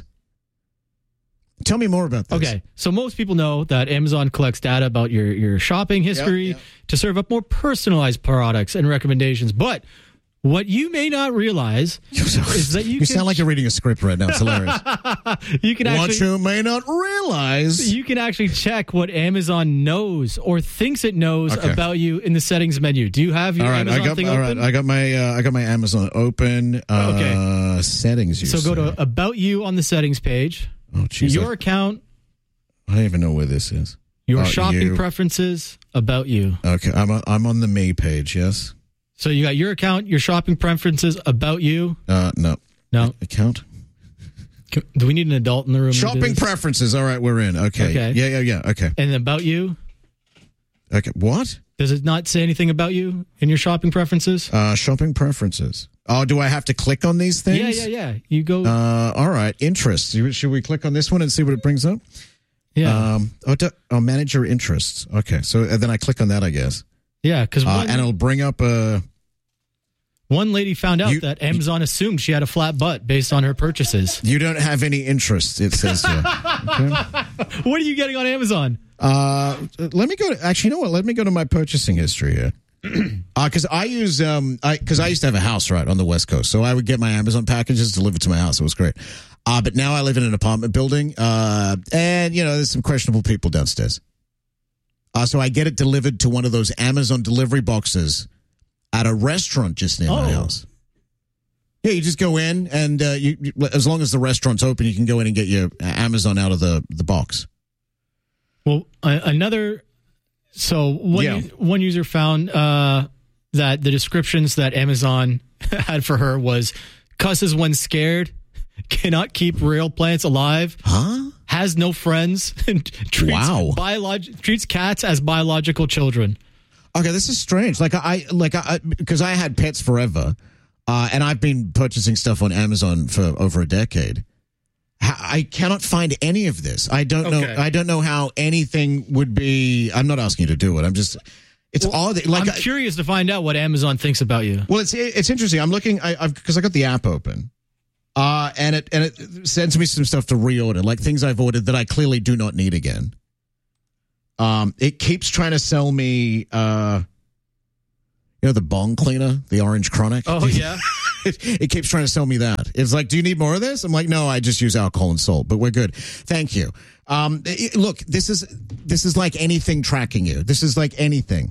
[SPEAKER 1] Tell me more about this.
[SPEAKER 2] Okay, so most people know that Amazon collects data about your, your shopping history yep, yep. to serve up more personalized products and recommendations. But what you may not realize is that you,
[SPEAKER 1] you
[SPEAKER 2] can
[SPEAKER 1] sound like you're reading a script right now. It's hilarious.
[SPEAKER 2] you can actually,
[SPEAKER 1] what you may not realize.
[SPEAKER 2] You can actually check what Amazon knows or thinks it knows okay. about you in the settings menu. Do you have your
[SPEAKER 1] all right,
[SPEAKER 2] Amazon
[SPEAKER 1] I got,
[SPEAKER 2] thing
[SPEAKER 1] all
[SPEAKER 2] open?
[SPEAKER 1] Right, I got my uh, I got my Amazon open. Uh, okay. Settings. You
[SPEAKER 2] so
[SPEAKER 1] say.
[SPEAKER 2] go to About You on the settings page.
[SPEAKER 1] Oh, geez,
[SPEAKER 2] your
[SPEAKER 1] I,
[SPEAKER 2] account.
[SPEAKER 1] I don't even know where this is.
[SPEAKER 2] Your
[SPEAKER 1] oh,
[SPEAKER 2] shopping
[SPEAKER 1] you.
[SPEAKER 2] preferences. About You.
[SPEAKER 1] Okay, I'm on, I'm on the me page. Yes.
[SPEAKER 2] So you got your account, your shopping preferences, About You.
[SPEAKER 1] Uh, no.
[SPEAKER 2] No
[SPEAKER 1] account.
[SPEAKER 2] Do we need an adult in the room?
[SPEAKER 1] Shopping preferences. All right, we're in. Okay.
[SPEAKER 2] Okay.
[SPEAKER 1] Yeah, yeah, yeah. Okay.
[SPEAKER 2] And About You.
[SPEAKER 1] Okay. What?
[SPEAKER 2] Does it not say anything about you in your shopping preferences?
[SPEAKER 1] Uh, shopping preferences. Oh, do I have to click on these things?
[SPEAKER 2] Yeah, yeah, yeah. You go.
[SPEAKER 1] Uh, all right. Interests. Should we click on this one and see what it brings up?
[SPEAKER 2] Yeah.
[SPEAKER 1] Um. Oh, do, oh manage your interests. Okay. So and then I click on that, I guess.
[SPEAKER 2] Yeah, because
[SPEAKER 1] uh, and it'll bring up a.
[SPEAKER 2] One lady found out
[SPEAKER 1] you,
[SPEAKER 2] that Amazon assumed she had a flat butt based on her purchases.
[SPEAKER 1] You don't have any interest, it says here. Okay.
[SPEAKER 2] What are you getting on Amazon?
[SPEAKER 1] Uh, let me go to, actually, you know what? Let me go to my purchasing history here. Because uh, I use, um, I because I used to have a house right on the West Coast, so I would get my Amazon packages delivered to my house. It was great. Uh, but now I live in an apartment building, uh, and you know, there's some questionable people downstairs. Uh, so I get it delivered to one of those Amazon delivery boxes at a restaurant just near oh. my house. Yeah, you just go in, and uh, you, you, as long as the restaurant's open, you can go in and get your Amazon out of the, the box.
[SPEAKER 2] Well, uh, another... So one, yeah. one user found uh, that the descriptions that Amazon had for her was cusses when scared, cannot keep real plants alive,
[SPEAKER 1] huh?
[SPEAKER 2] has no friends, and treats,
[SPEAKER 1] wow.
[SPEAKER 2] biolog- treats cats as biological children.
[SPEAKER 1] Okay, this is strange. Like I, like I, because I had pets forever, uh, and I've been purchasing stuff on Amazon for over a decade. I cannot find any of this. I don't
[SPEAKER 2] Okay.
[SPEAKER 1] know. I don't know how anything would be. I'm not asking you to do it. I'm just. It's
[SPEAKER 2] Well,
[SPEAKER 1] odd. Like
[SPEAKER 2] I'm
[SPEAKER 1] I-
[SPEAKER 2] curious to find out what Amazon thinks about you.
[SPEAKER 1] Well, it's it's interesting. I'm looking. I, I've because I got the app open, uh, and it and it sends me some stuff to reorder, like things I've ordered that I clearly do not need again. Um, it keeps trying to sell me, uh, you know, the bong cleaner, the Orange Chronic.
[SPEAKER 2] Oh yeah.
[SPEAKER 1] It, it keeps trying to sell me that. It's like, do you need more of this? I'm like, no, I just use alcohol and salt, but we're good. Thank you. Um, it- look, this is this is like anything tracking you. This is like anything.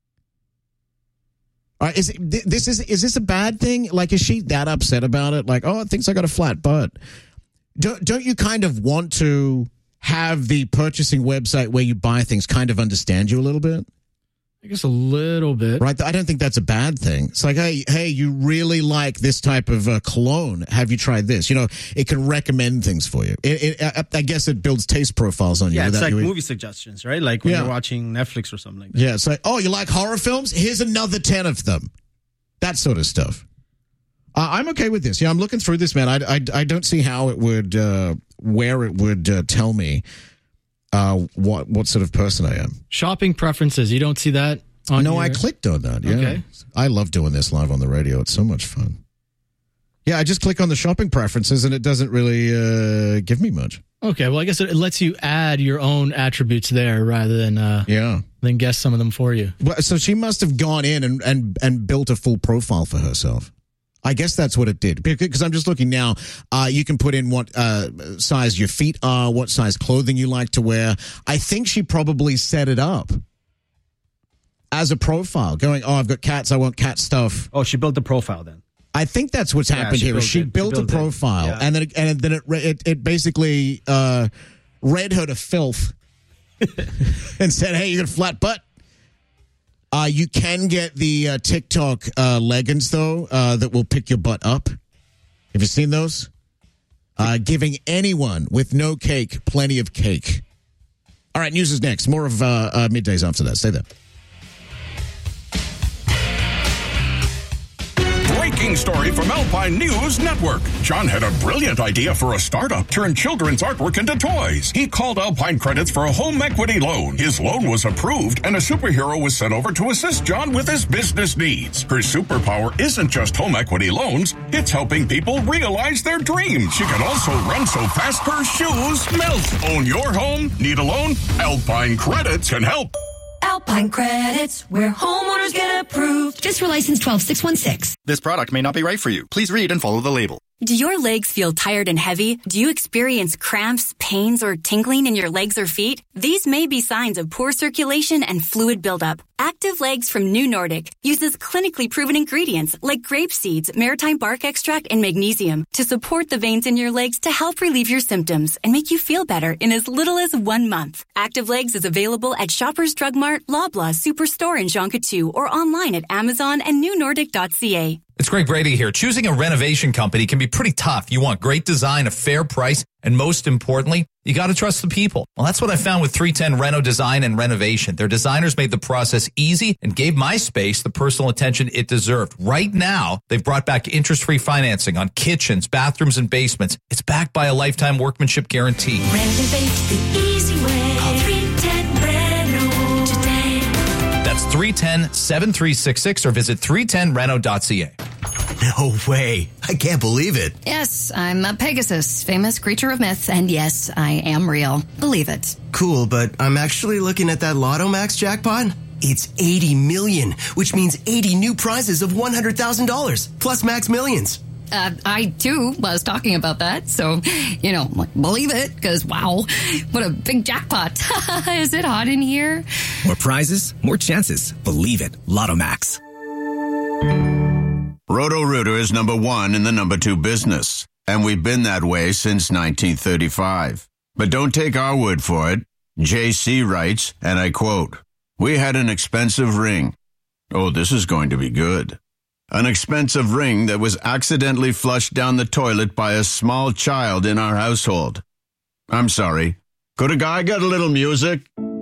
[SPEAKER 1] All right, is it, th- this is is this a bad thing? Like, is she that upset about it? Like, oh, it thinks I got a flat butt. Don't don't you kind of want to have the purchasing website where you buy things kind of understand you a little bit?
[SPEAKER 2] I guess a little bit.
[SPEAKER 1] Right. I don't think that's a bad thing. It's like, hey, hey, you really like this type of uh, cologne. Have you tried this? You know, it can recommend things for you. It, it, I, I guess it builds taste profiles on you.
[SPEAKER 5] Yeah, it's
[SPEAKER 1] without
[SPEAKER 5] like
[SPEAKER 1] you-
[SPEAKER 5] movie suggestions, right? Like when
[SPEAKER 1] Yeah.
[SPEAKER 5] you're watching Netflix or something like that.
[SPEAKER 1] Yeah, it's like, oh, you like horror films? Here's another ten of them. That sort of stuff. Uh, I'm okay with this. Yeah, I'm looking through this, man. I, I, I don't see how it would, uh, where it would uh, tell me uh, what what sort of person I am.
[SPEAKER 2] Shopping preferences. You don't see that on
[SPEAKER 1] No,
[SPEAKER 2] your-
[SPEAKER 1] I clicked on that. Yeah.
[SPEAKER 2] Okay.
[SPEAKER 1] I love doing this live on the radio. It's so much fun. Yeah, I just click on the shopping preferences and it doesn't really uh, give me much.
[SPEAKER 2] Okay, well, I guess it lets you add your own attributes there rather than uh,
[SPEAKER 1] yeah,
[SPEAKER 2] than guess some of them for you.
[SPEAKER 1] Well, so she must have gone in and, and, and built a full profile for herself. I guess that's what it did. Because I'm just looking now. Uh, you can put in what uh, size your feet are, what size clothing you like to wear. I think she probably set it up as a profile, going, oh, I've got cats, I want cat stuff.
[SPEAKER 5] Oh, she built the profile then.
[SPEAKER 1] I think that's what's
[SPEAKER 5] Yeah,
[SPEAKER 1] happened
[SPEAKER 5] she
[SPEAKER 1] here. Is
[SPEAKER 5] built
[SPEAKER 1] she
[SPEAKER 5] it. She
[SPEAKER 1] built a
[SPEAKER 5] built it.
[SPEAKER 1] profile,
[SPEAKER 5] Yeah.
[SPEAKER 1] and then it, and then it it, it basically uh, read her to filth and said, "Hey, you got a flat butt." Uh, you can get the uh, TikTok uh, leggings though uh, that will pick your butt up. Have you seen those? Uh, giving anyone with no cake plenty of cake. All right, news is next. More of uh, uh, middays after that. Stay there.
[SPEAKER 7] Breaking story from Alpine News Network. John had a brilliant idea for a startup, turn children's artwork into toys. He called Alpine Credits for a home equity loan. His loan was approved, and a superhero was sent over to assist John with his business needs. Her superpower isn't just home equity loans, it's helping people realize their dreams. She can also run so fast her shoes melt. Own your home? Need a loan? Alpine Credits can help.
[SPEAKER 8] Alpine Credits, where homeowners get approved. Just for license twelve six one six.
[SPEAKER 9] This product may not be right for you. Please read and follow the label.
[SPEAKER 10] Do your legs feel tired and heavy? Do you experience cramps, pains, or tingling in your legs or feet? These may be signs of poor circulation and fluid buildup. Active Legs from New Nordic uses clinically proven ingredients like grape seeds, maritime bark extract, and magnesium to support the veins in your legs to help relieve your symptoms and make you feel better in as little as one month. Active Legs is available at Shoppers Drug Mart, Loblaw, Superstore, and Jonquière, or online at Amazon and new nordic dot c a.
[SPEAKER 26] It's Greg Brady here. Choosing a renovation company can be pretty tough. You want great design, a fair price, and most importantly, you got to trust the people. Well, that's what I found with three ten Reno Design and Renovation. Their designers made the process easy and gave my space the personal attention it deserved. Right now, they've brought back interest-free financing on kitchens, bathrooms, and basements. It's backed by a lifetime workmanship guarantee.
[SPEAKER 8] Renovate the easy way. Call three ten Reno today.
[SPEAKER 26] That's three one zero, seven three six six or visit three ten reno dot c a.
[SPEAKER 27] No way. I can't believe it.
[SPEAKER 28] Yes, I'm a Pegasus, famous creature of myth, and yes, I am real. Believe it.
[SPEAKER 27] Cool, but I'm actually looking at that Lotto Max jackpot. It's eighty million, which means eighty new prizes of one hundred thousand dollars, plus Max Millions.
[SPEAKER 28] Uh, I, too, was talking about that, so, you know, believe it, because, wow, what a big jackpot. Is it hot in here?
[SPEAKER 29] More prizes, more chances. Believe it. Lotto Max.
[SPEAKER 30] Roto-Rooter is number one in the number two business, and we've been that way since nineteen thirty-five. But don't take our word for it. J C writes, and I quote, "We had an expensive ring. Oh, this is going to be good. An expensive ring that was accidentally flushed down the toilet by a small child in our household. I'm sorry. Could a guy get a little music?"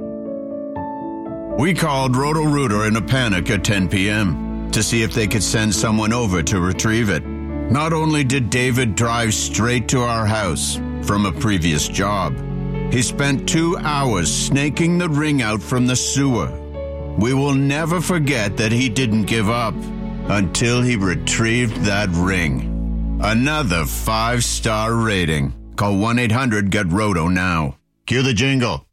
[SPEAKER 30] We called Roto-Rooter in a panic at ten p.m. to see if they could send someone over to retrieve it. Not only did David drive straight to our house, from a previous job. He spent two hours snaking the ring out from the sewer. We will never forget that he didn't give up until he retrieved that ring. Another five-star rating. Call one eight hundred get roto now. Cue the jingle.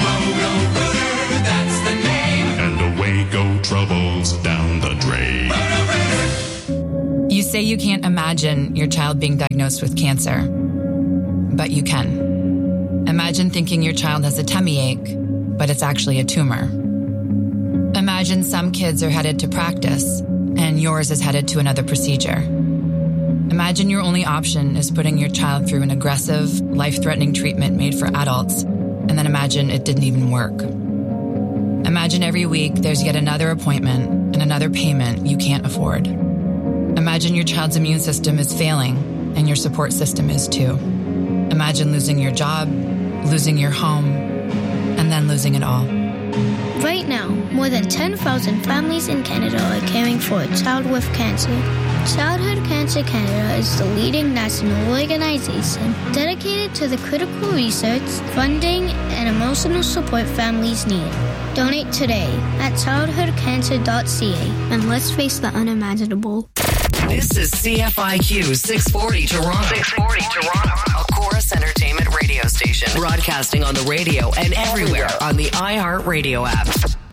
[SPEAKER 11] That's the name. And away go troubles down the drain.
[SPEAKER 12] You say you can't imagine your child being diagnosed with cancer, but you can. Imagine thinking your child has a tummy ache, but it's actually a tumor. Imagine some kids are headed to practice, and yours is headed to another procedure. Imagine your only option is putting your child through an aggressive, life-threatening treatment made for adults, and then imagine it didn't even work. Imagine every week there's yet another appointment and another payment you can't afford. Imagine your child's immune system is failing, and your support system is too. Imagine losing your job, losing your home, and then losing it all.
[SPEAKER 13] Right now, more than ten thousand families in Canada are caring for a child with cancer. Childhood Cancer Canada is the leading national organization dedicated to the critical research, funding, and emotional support families need. Donate today at childhood cancer dot c a and let's face the unimaginable.
[SPEAKER 14] This is C F I Q six forty Toronto. six forty Toronto. A Chorus Entertainment radio station. Broadcasting on the radio and everywhere on the iHeartRadio app.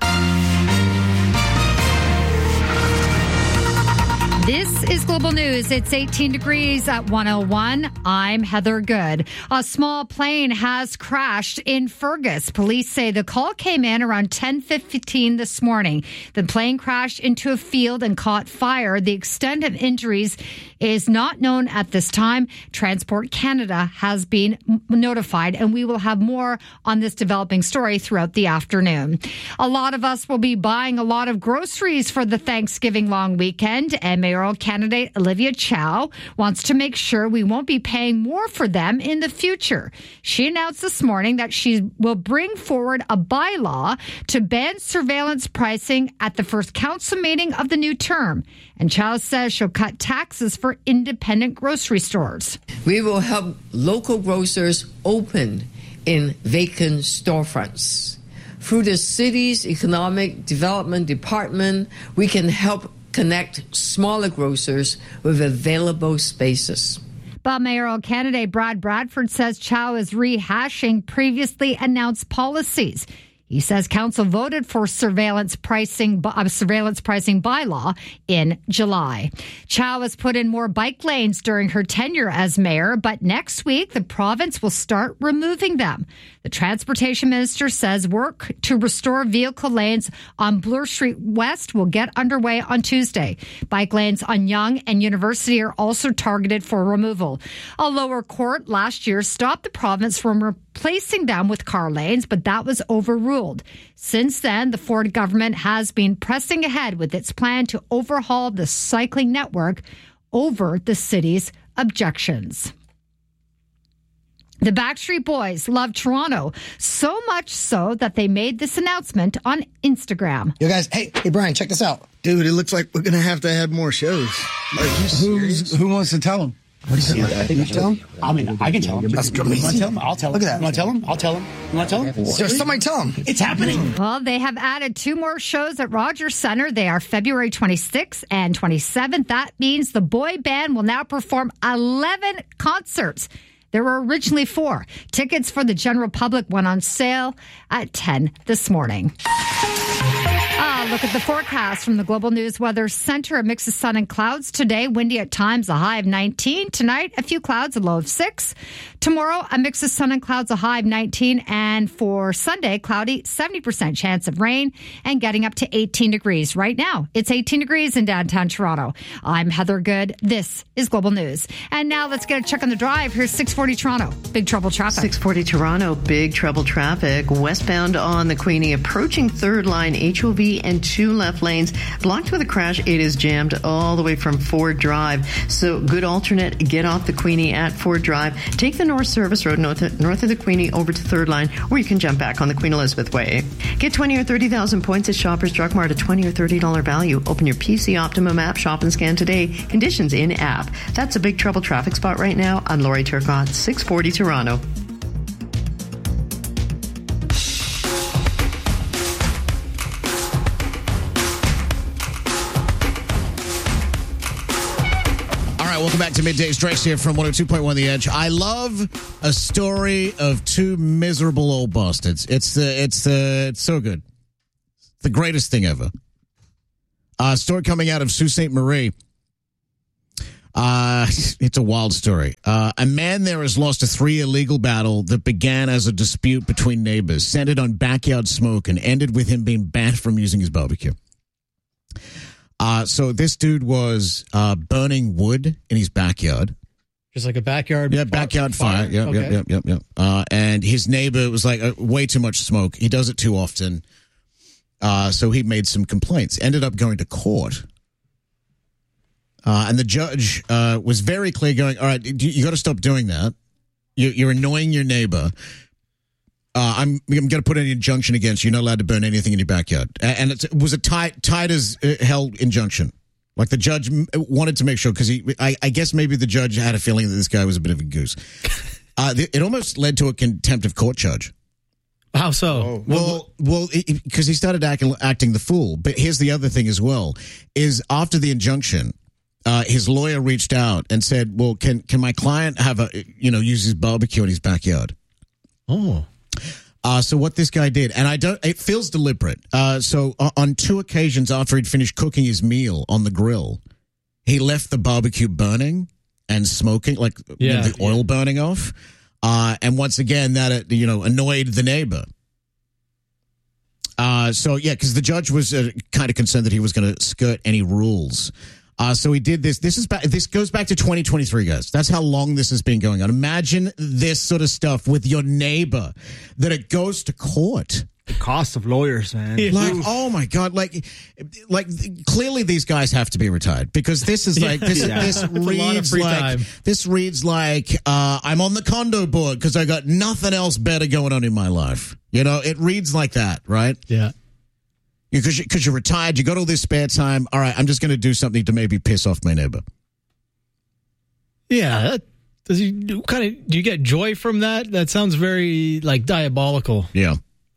[SPEAKER 15] This is Global News. It's eighteen degrees at one oh one. I'm Heather Good. A small plane has crashed in Fergus. Police say the call came in around ten fifteen this morning. The plane crashed into a field and caught fire. The extent of injuries is not known at this time. Transport Canada has been notified, and we will have more on this developing story throughout the afternoon. A lot of us will be buying a lot of groceries for the Thanksgiving long weekend, and mayoral candidate Olivia Chow wants to make sure we won't be paying more for them in the future. She announced this morning that she will bring forward a bylaw to ban surveillance pricing at the first council meeting of the new term. And Chow says she'll cut taxes for independent grocery stores.
[SPEAKER 16] We will help local grocers open in vacant storefronts. Through the city's economic development department, we can help connect smaller grocers with available spaces.
[SPEAKER 15] But mayoral candidate Brad Bradford says Chow is rehashing previously announced policies. He says council voted for surveillance pricing, uh, surveillance pricing bylaw in July. Chow has put in more bike lanes during her tenure as mayor, but next week the province will start removing them. The transportation minister says work to restore vehicle lanes on Bloor Street West will get underway on Tuesday. Bike lanes on Yonge and University are also targeted for removal. A lower court last year stopped the province from replacing them with car lanes, but that was overruled. Since then, the Ford government has been pressing ahead with its plan to overhaul the cycling network over the city's objections. The Backstreet Boys love Toronto, so much so that they made this announcement on Instagram.
[SPEAKER 17] Yo, guys, hey, hey, Brian, check this out. Dude, it looks like we're going to have to add more shows. Like, Who's, who wants to tell them? What do you say? You tell him?
[SPEAKER 18] I mean, I can tell him.
[SPEAKER 17] That's
[SPEAKER 18] you want to tell him? I'll tell him.
[SPEAKER 17] Look at that.
[SPEAKER 18] You want to tell him? I'll tell him. You want to tell him?
[SPEAKER 17] Just somebody tell him.
[SPEAKER 18] It's happening.
[SPEAKER 15] Well, they have added two more shows at Rogers Centre. They are February twenty-sixth and twenty-seventh. That means the boy band will now perform eleven concerts. There were originally four. Tickets for the general public went on sale at ten this morning. Ah, look at the forecast from the Global News Weather Center. A mix of sun and clouds today. Windy at times, a high of nineteen. Tonight, a few clouds, a low of six. Tomorrow, a mix of sun and clouds, a high of nineteen. And for Sunday, cloudy, seventy percent chance of rain and getting up to eighteen degrees. Right now, it's eighteen degrees in downtown Toronto. I'm Heather Good. This is Global News. And now let's get a check on the drive. Here's six forty Toronto. Big trouble traffic.
[SPEAKER 19] six forty Toronto, big trouble traffic. Westbound on the Queenie, approaching third line H O V
[SPEAKER 3] three and two left lanes. Blocked with a crash, it is jammed all the way from Ford Drive. So good alternate, get off the Queenie at Ford Drive. Take the North Service Road north of, north of the Queenie over to Third Line, or you can jump back on the Queen Elizabeth Way. Get twenty or thirty thousand points at Shoppers Drug Mart, a twenty or thirty dollars value. Open your P C Optimum app, shop and scan today. Conditions in app. That's a big trouble traffic spot right now. I'm Lori Turcott, six forty Toronto.
[SPEAKER 1] Welcome back to Middays. Drake's here from one oh two point one The Edge. I love a story of two miserable old bastards. It's the it's the it's so good. It's the greatest thing ever. A uh, story coming out of Sault Ste. Marie. Uh, it's a wild story. Uh, a man there has lost a three-year legal battle that began as a dispute between neighbors, centered on backyard smoke, and ended with him being banned from using his barbecue. Uh, so this dude was uh, burning wood in his backyard.
[SPEAKER 2] Just like a backyard
[SPEAKER 1] Yeah, backyard fire. fire. Yep,
[SPEAKER 2] okay.
[SPEAKER 1] yep, yep, yep, yep. Uh, and his neighbor was like, uh, way too much smoke. He does it too often. Uh, so he made some complaints. Ended up going to court. Uh, and the judge uh, was very clear going, all right, you, you got to stop doing that. You, you're annoying your neighbor. Uh, I'm, I'm going to put an injunction against you. You're not allowed to burn anything in your backyard. And it's, it was a tight, tight as hell injunction. Like the judge wanted to make sure, because he, I, I guess maybe the judge had a feeling that this guy was a bit of a goose. Uh, it almost led to a contempt of court charge.
[SPEAKER 2] How so?
[SPEAKER 1] Oh. Well, well, because he started acting, acting the fool. But here's the other thing as well: is after the injunction, uh, his lawyer reached out and said, "Well, can can my client have a you know use his barbecue in his backyard?"
[SPEAKER 2] Oh.
[SPEAKER 1] Uh, so what this guy did, and I don't, it feels deliberate. Uh, so uh, on two occasions after he'd finished cooking his meal on the grill, he left the barbecue burning and smoking, like
[SPEAKER 2] Yeah,
[SPEAKER 1] you know, the oil
[SPEAKER 2] yeah.
[SPEAKER 1] burning off. Uh, and once again, that, uh, you know, annoyed the neighbor. Uh, so yeah, because the judge was uh, kind of concerned that he was going to skirt any rules. Uh, so he did this. This is back, this goes back to twenty twenty-three, guys. That's how long this has been going on. Imagine this sort of stuff with your neighbor, that it goes to court.
[SPEAKER 5] The cost of lawyers, man.
[SPEAKER 1] Like, oh my God! Like, like clearly these guys have to be retired, because this is like this.
[SPEAKER 2] Yeah.
[SPEAKER 1] This
[SPEAKER 2] It's a lot of
[SPEAKER 1] reads
[SPEAKER 2] free
[SPEAKER 1] like
[SPEAKER 2] time.
[SPEAKER 1] this reads like uh, I'm on the condo board because I got nothing else better going on in my life. You know, it reads like that, right?
[SPEAKER 2] Yeah.
[SPEAKER 1] Because you, because you're retired, you got all this spare time. All right, I'm just going to do something to maybe piss off my neighbor.
[SPEAKER 2] Yeah. That, does he do kind of? Do you get joy from that? That sounds very like diabolical.
[SPEAKER 1] Yeah.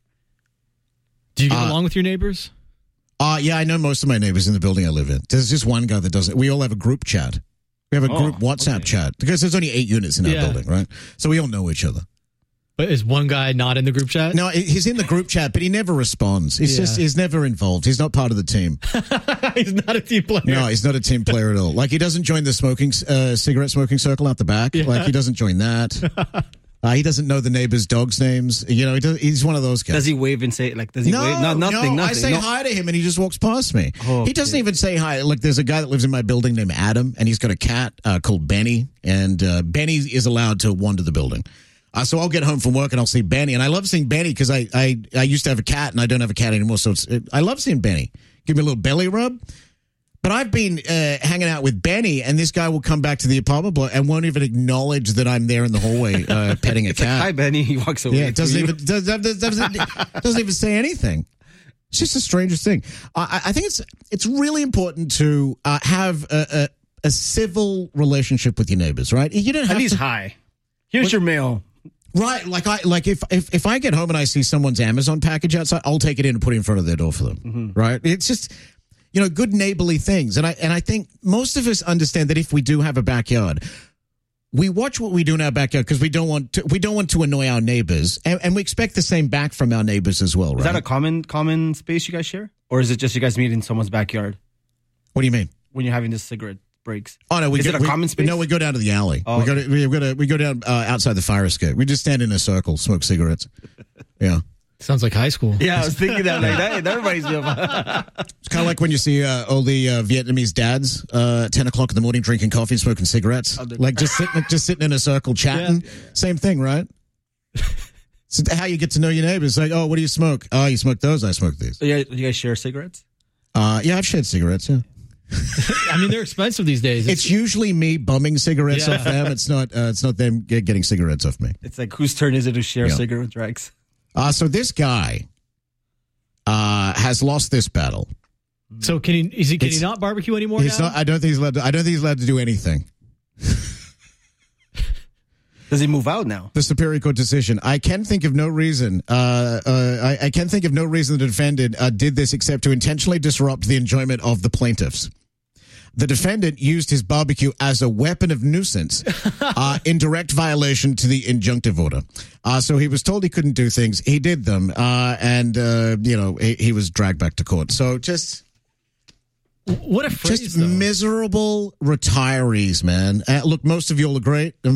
[SPEAKER 2] Do you get
[SPEAKER 1] Uh,
[SPEAKER 2] along with your neighbors?
[SPEAKER 1] Uh, yeah, I know most of my neighbors in the building I live in. There's just one guy that doesn't. We all have a group chat. We have a
[SPEAKER 2] Oh,
[SPEAKER 1] group WhatsApp chat, because there's only eight units in our
[SPEAKER 2] Yeah.
[SPEAKER 1] building, right? So we all know each other.
[SPEAKER 2] But is one guy not in the group chat?
[SPEAKER 1] No, he's in the group chat, but he never responds. He's
[SPEAKER 2] Yeah.
[SPEAKER 1] just he's never involved. He's not part of the team.
[SPEAKER 2] He's not a team player.
[SPEAKER 1] No, he's not a team player at all. Like, he doesn't join the smoking uh, cigarette smoking circle out the back.
[SPEAKER 2] Yeah.
[SPEAKER 1] Like, he doesn't join that. Uh, he doesn't know the neighbors' dogs' names. You know, he does, he's one of those guys.
[SPEAKER 5] Does he wave and say, like, does he
[SPEAKER 1] no,
[SPEAKER 5] wave? No, nothing,
[SPEAKER 1] no,
[SPEAKER 5] nothing.
[SPEAKER 1] I say
[SPEAKER 5] no.
[SPEAKER 1] hi to him and he just walks past me.
[SPEAKER 5] Oh,
[SPEAKER 1] he doesn't
[SPEAKER 5] okay.
[SPEAKER 1] even say hi. Like, there's a guy that lives in my building named Adam, and he's got a cat uh, called Benny, and uh, Benny is allowed to wander the building. Uh, so I'll get home from work and I'll see Benny, and I love seeing Benny because I, I, I used to have a cat and I don't have a cat anymore, so it's, it, I love seeing Benny. Give me a little belly rub. But I've been uh, hanging out with Benny, and this guy will come back to the apartment block and won't even acknowledge that I'm there in the hallway uh, petting a
[SPEAKER 5] It's like,
[SPEAKER 1] cat.
[SPEAKER 5] hi, Benny. He walks away.
[SPEAKER 1] Yeah, it doesn't
[SPEAKER 5] to you.
[SPEAKER 1] even does, does, doesn't, doesn't even say anything. It's just the strangest thing. I, I think it's it's really important to uh, have a, a, a civil relationship with your neighbors, right? You don't have
[SPEAKER 5] At least
[SPEAKER 1] to,
[SPEAKER 5] hi. Here's
[SPEAKER 1] What-
[SPEAKER 5] your mail.
[SPEAKER 1] right? Like I like if, if if I get home and I see someone's Amazon package outside, I'll take it in and put it in front of their door for them,
[SPEAKER 5] Mm-hmm.
[SPEAKER 1] right? It's just, you know, good neighborly things, and I and I think most of us understand that if we do have a backyard, we watch what we do in our backyard because we don't want to we don't want to annoy our neighbors, and, and we expect the same back from our neighbors as well, right?
[SPEAKER 5] Is that a common common space you guys share? Or is it just you guys meet in someone's backyard
[SPEAKER 1] What do you mean?
[SPEAKER 5] when you're having this cigarette breaks?
[SPEAKER 1] Oh no, we
[SPEAKER 5] Is
[SPEAKER 1] go,
[SPEAKER 5] it a
[SPEAKER 1] we,
[SPEAKER 5] common space?
[SPEAKER 1] No, we go down to the alley.
[SPEAKER 5] Oh,
[SPEAKER 1] we go to, we go to, we go down uh, outside the fire escape. We just stand in a circle, smoke cigarettes. Yeah.
[SPEAKER 2] Sounds like high school.
[SPEAKER 5] Yeah, I was thinking that. Like, that, that reminds me of.
[SPEAKER 1] It's kind of like when you see uh, all the uh, Vietnamese dads uh, at ten o'clock in the morning drinking coffee, smoking cigarettes, like just sitting, just sitting in a circle chatting.
[SPEAKER 5] Yeah.
[SPEAKER 1] Same thing, right? It's how you get to know your neighbors. Like, oh, what do you smoke? Oh, you smoke those. I smoke these.
[SPEAKER 5] So yeah, do you guys share cigarettes?
[SPEAKER 1] Uh, yeah, I've shared cigarettes. Yeah.
[SPEAKER 2] I mean, they're expensive these days.
[SPEAKER 1] It's, it's usually me bumming cigarettes yeah. off them. It's not. Uh, it's not them get, getting cigarettes off me.
[SPEAKER 5] It's like whose turn is it to share yeah. cigarette Rex?
[SPEAKER 1] Uh, so this guy uh, has lost this battle.
[SPEAKER 2] So can he? Is he? Can it's, he not barbecue anymore?
[SPEAKER 1] He's
[SPEAKER 2] now?
[SPEAKER 1] not. I don't think he's allowed. To, I don't think he's allowed to do anything.
[SPEAKER 5] Does he move out now?
[SPEAKER 1] The Superior Court decision. I can think of no reason. Uh, uh, I, I can think of no reason the defendant uh, did this except to intentionally disrupt the enjoyment of the plaintiffs. The defendant used his barbecue as a weapon of nuisance uh, in direct violation to the injunctive order. Uh, so he was told he couldn't do things. He did them, uh, and uh, you know he, he was dragged back to court. So just.
[SPEAKER 2] What a phrase,
[SPEAKER 1] Just
[SPEAKER 2] though.
[SPEAKER 1] miserable retirees, man. Uh, look, most of you all are great.